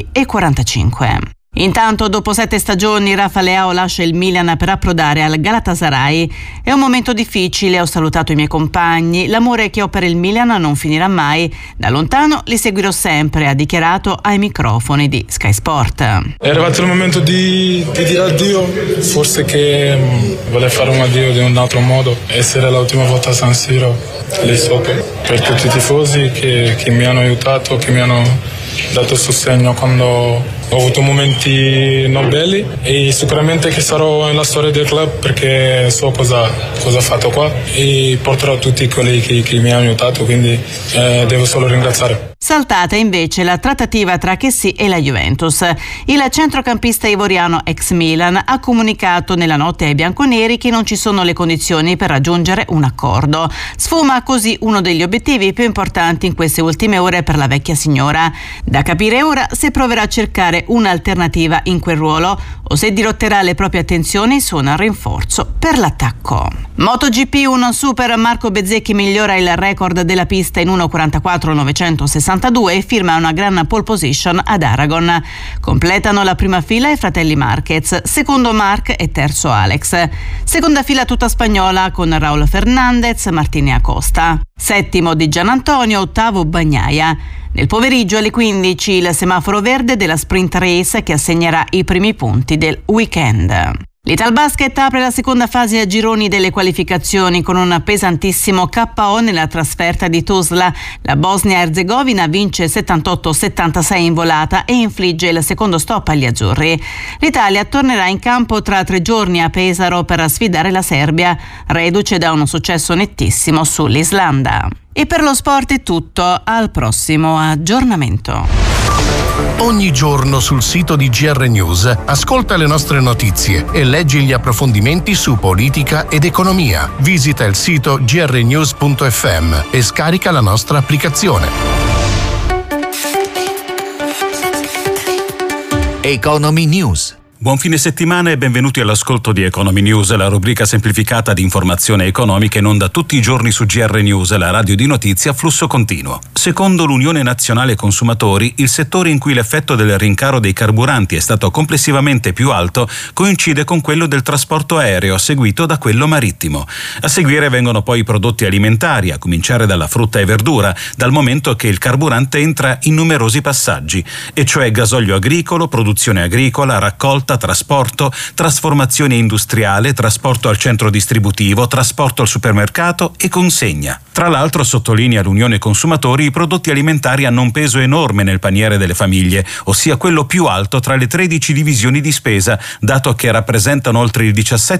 20:45. Intanto, dopo 7 stagioni, Rafa Leao lascia il Milan per approdare al Galatasaray. È un momento difficile, ho salutato i miei compagni, l'amore che ho per il Milan non finirà mai, da lontano li seguirò sempre, ha dichiarato ai microfoni di Sky Sport. È arrivato il momento di dire addio, forse che volevo fare un addio di un altro modo, essere l'ultima volta a San Siro lì sotto, per tutti i tifosi che mi hanno aiutato, che mi hanno dato sostegno quando ho avuto momenti non belli, e sicuramente che sarò nella storia del club perché so cosa ho fatto qua e porterò tutti quelli che mi hanno aiutato, quindi devo solo ringraziare. Saltata invece la trattativa tra Kessie e la Juventus. Il centrocampista ivoriano ex Milan ha comunicato nella notte ai bianconeri che non ci sono le condizioni per raggiungere un accordo. Sfuma così uno degli obiettivi più importanti in queste ultime ore per la vecchia signora. Da capire ora se proverà a cercare un'alternativa in quel ruolo o se dirotterà le proprie attenzioni su un rinforzo per l'attacco. MotoGP, un super Marco Bezzecchi migliora il record della pista in 1:44.962 e firma una gran pole position ad Aragon. Completano la prima fila i fratelli Marquez, secondo Marc e terzo Alex. Seconda fila tutta spagnola con Raúl Fernández, Martini Acosta. Settimo Di Gianantonio, ottavo Bagnaia. Nel pomeriggio alle 15 il semaforo verde della sprint race che assegnerà i primi punti del weekend. L'Italbasket apre la seconda fase a gironi delle qualificazioni con un pesantissimo KO nella trasferta di Tuzla. La Bosnia-Erzegovina vince 78-76 in volata e infligge il secondo stop agli azzurri. L'Italia tornerà in campo tra 3 giorni a Pesaro per sfidare la Serbia, reduce da un successo nettissimo sull'Islanda. E per lo sport è tutto, al prossimo aggiornamento. Ogni giorno sul sito di GR News ascolta le nostre notizie e leggi gli approfondimenti su politica ed economia. Visita il sito grnews.fm e scarica la nostra applicazione. Economy News. Buon fine settimana e benvenuti all'ascolto di Economy News, la rubrica semplificata di informazione economica in onda tutti i giorni su GR News, la radio di notizie a flusso continuo. Secondo l'Unione Nazionale Consumatori, il settore in cui l'effetto del rincaro dei carburanti è stato complessivamente più alto coincide con quello del trasporto aereo, seguito da quello marittimo. A seguire vengono poi i prodotti alimentari, a cominciare dalla frutta e verdura, dal momento che il carburante entra in numerosi passaggi, e cioè gasolio agricolo, produzione agricola, raccolta, trasporto, trasformazione industriale, trasporto al centro distributivo, trasporto al supermercato e consegna. Tra l'altro, sottolinea l'Unione Consumatori, i prodotti alimentari hanno un peso enorme nel paniere delle famiglie, ossia quello più alto tra le 13 divisioni di spesa, dato che rappresentano oltre il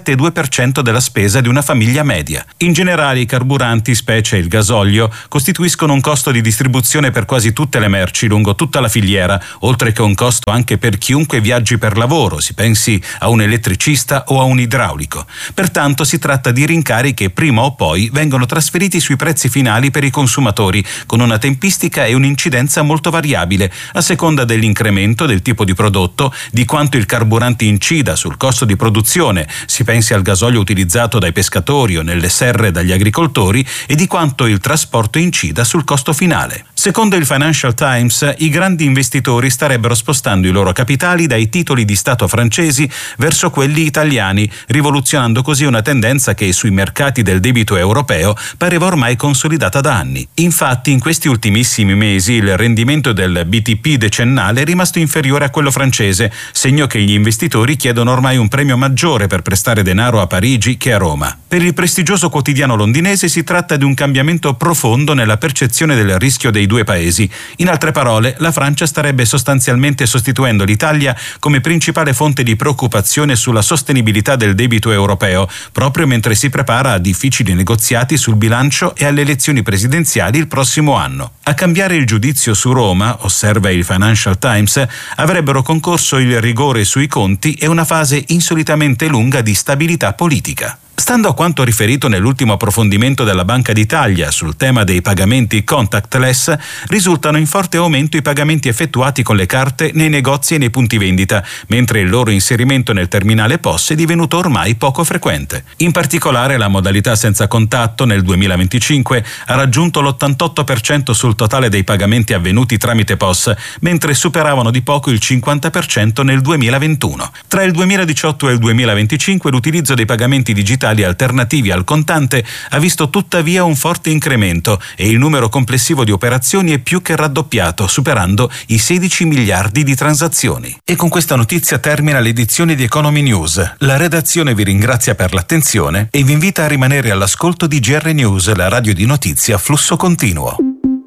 17,2% della spesa di una famiglia media. In generale, i carburanti, specie il gasolio, costituiscono un costo di distribuzione per quasi tutte le merci lungo tutta la filiera, oltre che un costo anche per chiunque viaggi per lavoro, si pensi a un elettricista o a un idraulico. Pertanto si tratta di rincari che prima o poi vengono trasferiti sui prezzi finali per i consumatori, con una tempistica e un'incidenza molto variabile, a seconda dell'incremento del tipo di prodotto, di quanto il carburante incida sul costo di produzione, si pensi al gasolio utilizzato dai pescatori o nelle serre dagli agricoltori, e di quanto il trasporto incida sul costo finale. Secondo il Financial Times, i grandi investitori starebbero spostando i loro capitali dai titoli di Stato francesi verso quelli italiani, rivoluzionando così una tendenza che sui mercati del debito europeo pareva ormai consolidata da anni. Infatti, in questi ultimissimi mesi il rendimento del BTP decennale è rimasto inferiore a quello francese, segno che gli investitori chiedono ormai un premio maggiore per prestare denaro a Parigi che a Roma. Per il prestigioso quotidiano londinese si tratta di un cambiamento profondo nella percezione del rischio dei due paesi. In altre parole, la Francia starebbe sostanzialmente sostituendo l'Italia come principale fonte di preoccupazione sulla sostenibilità del debito europeo, proprio mentre si prepara a difficili negoziati sul bilancio e alle elezioni presidenziali il prossimo anno. A cambiare il giudizio su Roma, osserva il Financial Times, avrebbero concorso il rigore sui conti e una fase insolitamente lunga di stabilità politica. Stando a quanto riferito nell'ultimo approfondimento della Banca d'Italia sul tema dei pagamenti contactless, risultano in forte aumento i pagamenti effettuati con le carte nei negozi e nei punti vendita, mentre il loro inserimento nel terminale POS è divenuto ormai poco frequente. In particolare, la modalità senza contatto nel 2025 ha raggiunto l'88% sul totale dei pagamenti avvenuti tramite POS, mentre superavano di poco il 50% nel 2021. Tra il 2018 e il 2025 l'utilizzo dei pagamenti digitali alternativi al contante ha visto tuttavia un forte incremento e il numero complessivo di operazioni è più che raddoppiato, superando i 16 miliardi di transazioni. E con questa notizia termina l'edizione di Economy News. La redazione vi ringrazia per l'attenzione e vi invita a rimanere all'ascolto di GR News, la radio di notizie a flusso continuo.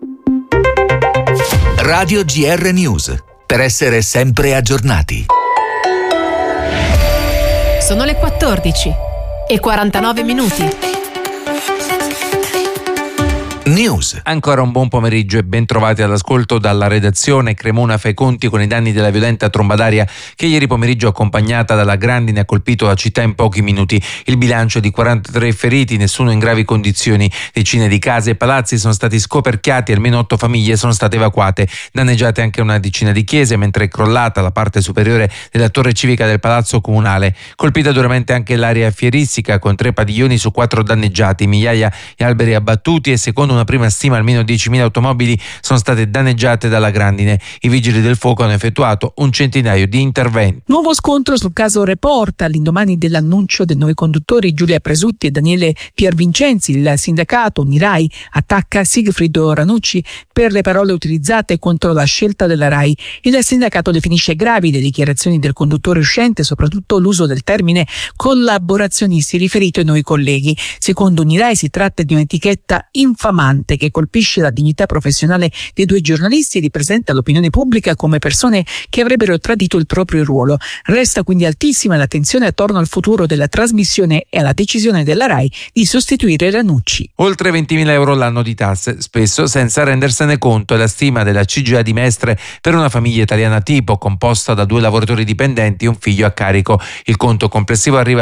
Radio GR News, per essere sempre aggiornati. Sono le 14 e 49 minuti. News. Ancora un buon pomeriggio e ben trovati all'ascolto dalla redazione. Cremona fa i conti con i danni della violenta tromba d'aria che ieri pomeriggio, accompagnata dalla grandine, ha colpito la città in pochi minuti. Il bilancio di 43 feriti, nessuno in gravi condizioni. Decine di case e palazzi sono stati scoperchiati, almeno 8 famiglie sono state evacuate. Danneggiate anche una decina di chiese, mentre è crollata la parte superiore della torre civica del palazzo comunale. Colpita duramente anche l'area fieristica, con 3 padiglioni su 4 danneggiati, migliaia di alberi abbattuti e, secondo una prima stima, almeno 10.000 automobili sono state danneggiate dalla grandine. I vigili del fuoco hanno effettuato un centinaio di interventi. Nuovo scontro sul caso Report all'indomani dell'annuncio dei nuovi conduttori Giulia Presutti e Daniele Piervincenzi. Il sindacato Unirai attacca Sigfrido Ranucci per le parole utilizzate contro la scelta della RAI. Il sindacato definisce gravi le dichiarazioni del conduttore uscente, soprattutto l'uso del termine collaborazionisti riferito ai nuovi colleghi. Secondo Unirai si tratta di un'etichetta infamante allarmante che colpisce la dignità professionale dei due giornalisti e li presenta all'opinione pubblica come persone che avrebbero tradito il proprio ruolo. Resta quindi altissima l'attenzione attorno al futuro della trasmissione e alla decisione della RAI di sostituire Ranucci. Oltre 20.000 euro l'anno di tasse, spesso senza rendersene conto, è la stima della CGIA di Mestre per una famiglia italiana tipo, composta da 2 lavoratori dipendenti e un figlio a carico. Il conto complessivo arriva a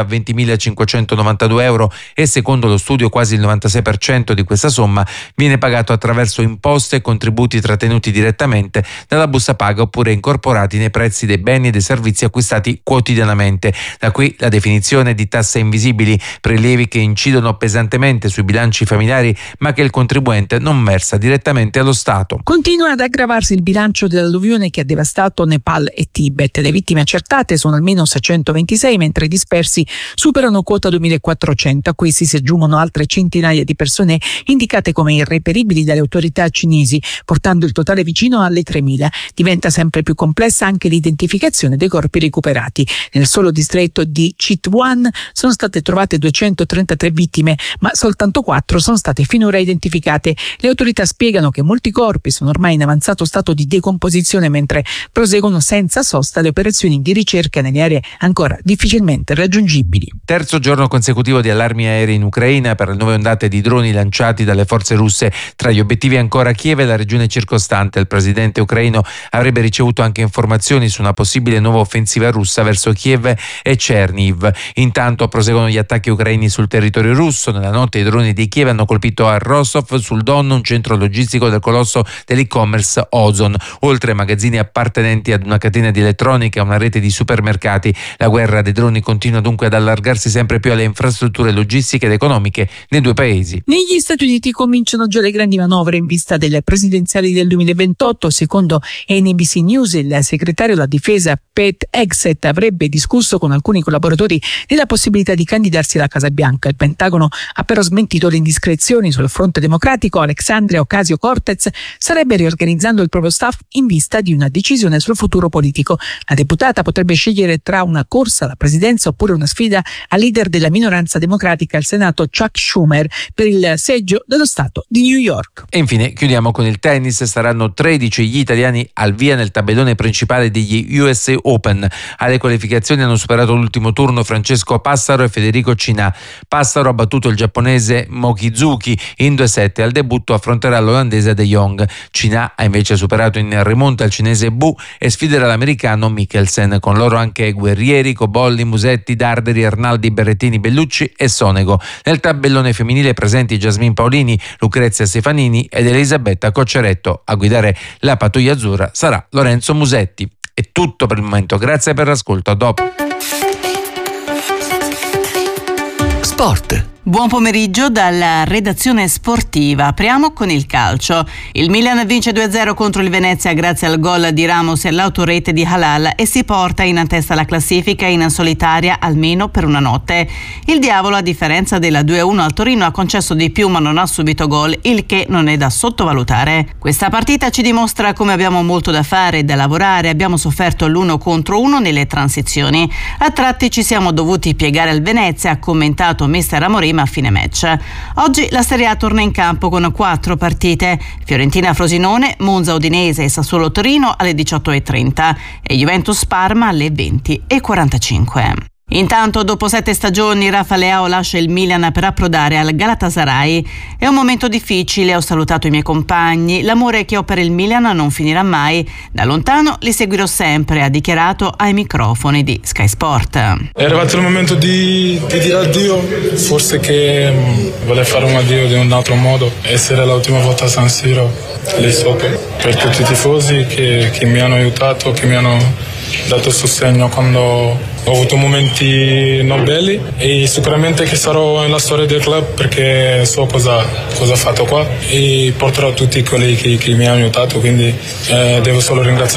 20.592 euro e secondo lo studio quasi il 96% di questa somma viene pagato attraverso imposte e contributi trattenuti direttamente dalla busta paga oppure incorporati nei prezzi dei beni e dei servizi acquistati quotidianamente. Da qui la definizione di tasse invisibili, prelievi che incidono pesantemente sui bilanci familiari ma che il contribuente non versa direttamente allo Stato. Continua ad aggravarsi il bilancio dell'alluvione che ha devastato Nepal e Tibet. Le vittime accertate sono almeno 626, mentre i dispersi superano quota 2400. A questi si aggiungono altre centinaia di persone indicate come irreperibili dalle autorità cinesi, portando il totale vicino alle 3000. Diventa sempre più complessa anche l'identificazione dei corpi recuperati. Nel solo distretto di Chitwan sono state trovate 233 vittime, ma soltanto 4 sono state finora identificate. Le autorità spiegano che molti corpi sono ormai in avanzato stato di decomposizione, mentre proseguono senza sosta le operazioni di ricerca nelle aree ancora difficilmente raggiungibili. Terzo giorno consecutivo di allarmi aerei in Ucraina per le nuove ondate di droni lanciati dalle forze russe. Tra gli obiettivi ancora Kiev e la regione circostante. Il presidente ucraino avrebbe ricevuto anche informazioni su una possibile nuova offensiva russa verso Kiev e Chernihiv. Intanto proseguono gli attacchi ucraini sul territorio russo. Nella notte i droni di Kiev hanno colpito a Rostov sul Don, un centro logistico del colosso dell'e-commerce Ozon, oltre ai magazzini appartenenti ad una catena di elettronica e una rete di supermercati. La guerra dei droni continua dunque ad allargarsi sempre più alle infrastrutture logistiche ed economiche nei due paesi. Negli Stati Uniti cominciano già le grandi manovre in vista delle presidenziali del 2028. Secondo NBC News, il segretario della difesa Pete Hegseth avrebbe discusso con alcuni collaboratori della possibilità di candidarsi alla Casa Bianca. Il Pentagono ha però smentito le indiscrezioni sul fronte democratico. Alexandria Ocasio-Cortez starebbe riorganizzando il proprio staff in vista di una decisione sul futuro politico. La deputata potrebbe scegliere tra una corsa alla presidenza oppure una sfida al leader della minoranza democratica al Senato Chuck Schumer per il seggio dello Stato di New York. E infine chiudiamo con il tennis. Saranno 13 gli italiani al via nel tabellone principale degli USA Open. Alle qualificazioni hanno superato l'ultimo turno Francesco Passaro e Federico Chinà. Passaro ha battuto il giapponese Mochizuki in 2-7. Al debutto affronterà l'olandese De Jong. Chinà ha invece superato in rimonta il cinese Bu e sfiderà l'americano Mikkelsen. Con loro anche Guerrieri, Cobolli, Musetti, Darderi, Arnaldi, Berrettini, Bellucci e Sonego. Nel tabellone femminile presenti Jasmine Paolini, Lucrezia Stefanini ed Elisabetta Cocceretto. A guidare la pattuglia azzurra sarà Lorenzo Musetti. È tutto per il momento, grazie per l'ascolto, a dopo. Sport. Buon pomeriggio dalla redazione sportiva. Apriamo con il calcio. Il Milan vince 2-0 contro il Venezia grazie al gol di Ramos e all'autorete di Halal e si porta in testa la classifica in solitaria almeno per una notte. Il Diavolo, a differenza della 2-1 al Torino, ha concesso di più ma non ha subito gol, il che non è da sottovalutare. Questa partita ci dimostra come abbiamo molto da fare e da lavorare. Abbiamo sofferto l'1 contro 1 nelle transizioni. A tratti ci siamo dovuti piegare al Venezia, ha commentato mister Amorim a fine match. Oggi la Serie A torna in campo con 4 partite: Fiorentina-Frosinone, Monza-Udinese e Sassuolo-Torino alle 18:30 e Juventus-Parma alle 20:45. Intanto, dopo 7 stagioni, Rafa Leao lascia il Milan per approdare al Galatasaray. È un momento difficile, ho salutato i miei compagni, l'amore che ho per il Milan non finirà mai, da lontano li seguirò sempre, ha dichiarato ai microfoni di Sky Sport. È arrivato il momento di dire addio, forse che volevo fare un addio di un altro modo, essere l'ultima volta a San Siro lì sotto, per tutti i tifosi che mi hanno aiutato, che mi hanno dato sostegno quando ho avuto momenti non belli, e sicuramente che sarò nella storia del club perché so cosa ho fatto qua e porterò tutti quelli che mi hanno aiutato, quindi devo solo ringraziare.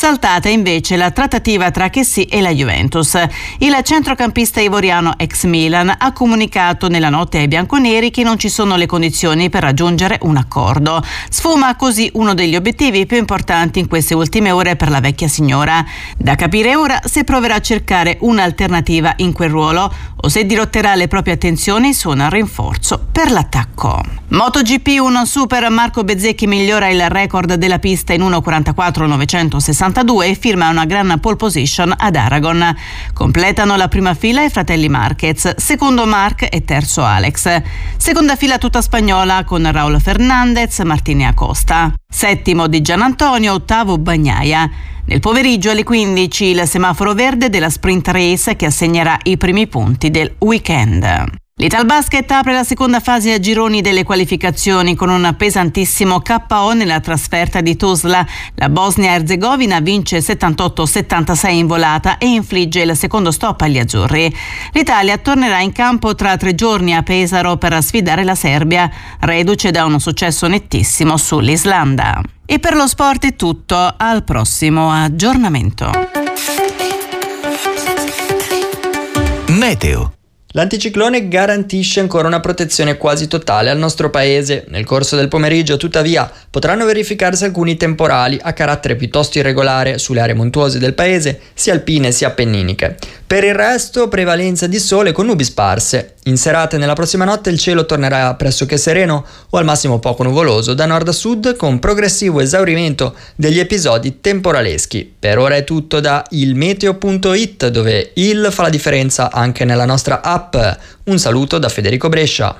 saltata invece la trattativa tra Chessy e la Juventus. Il centrocampista ivoriano ex Milan ha comunicato nella notte ai bianconeri che non ci sono le condizioni per raggiungere un accordo. Sfuma così uno degli obiettivi più importanti in queste ultime ore per la vecchia signora. Da capire ora se proverà a cercare un'alternativa in quel ruolo o se dirotterà le proprie attenzioni su un rinforzo per l'attacco. MotoGP, un super Marco Bezzecchi migliora il record della pista in 1:44.962 e firma una gran pole position ad Aragon. Completano la prima fila i fratelli Marquez, secondo Marc e terzo Alex. Seconda fila tutta spagnola con Raúl Fernández, Martini Acosta. Settimo Di Gianantonio, ottavo Bagnaia. Nel pomeriggio alle 15 il semaforo verde della sprint race che assegnerà i primi punti del weekend. L'Italbasket apre la seconda fase a gironi delle qualificazioni con un pesantissimo KO nella trasferta di Tuzla. La Bosnia-Erzegovina vince 78-76 in volata e infligge il secondo stop agli azzurri. L'Italia tornerà in campo tra 3 giorni a Pesaro per sfidare la Serbia, reduce da un successo nettissimo sull'Islanda. E per lo sport è tutto, al prossimo aggiornamento. Meteo. L'anticiclone garantisce ancora una protezione quasi totale al nostro paese. Nel corso del pomeriggio, tuttavia, potranno verificarsi alcuni temporali a carattere piuttosto irregolare sulle aree montuose del paese, sia alpine sia appenniniche. Per il resto, prevalenza di sole con nubi sparse. In serata e nella prossima notte il cielo tornerà pressoché sereno o al massimo poco nuvoloso da nord a sud, con progressivo esaurimento degli episodi temporaleschi. Per ora è tutto da ilmeteo.it, dove il fa la differenza anche nella nostra app. Un saluto da Federico Brescia.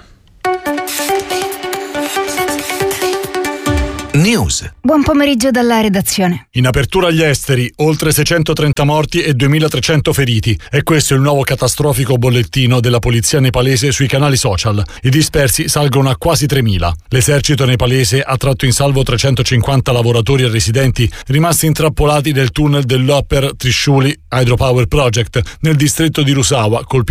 News. Buon pomeriggio dalla redazione. In apertura agli esteri, oltre 630 morti e 2.300 feriti. E questo è il nuovo catastrofico bollettino della polizia nepalese sui canali social. I dispersi salgono a quasi 3.000. L'esercito nepalese ha tratto in salvo 350 lavoratori e residenti rimasti intrappolati nel tunnel dell'Upper Trishuli Hydropower Project nel distretto di Rusawa, colpito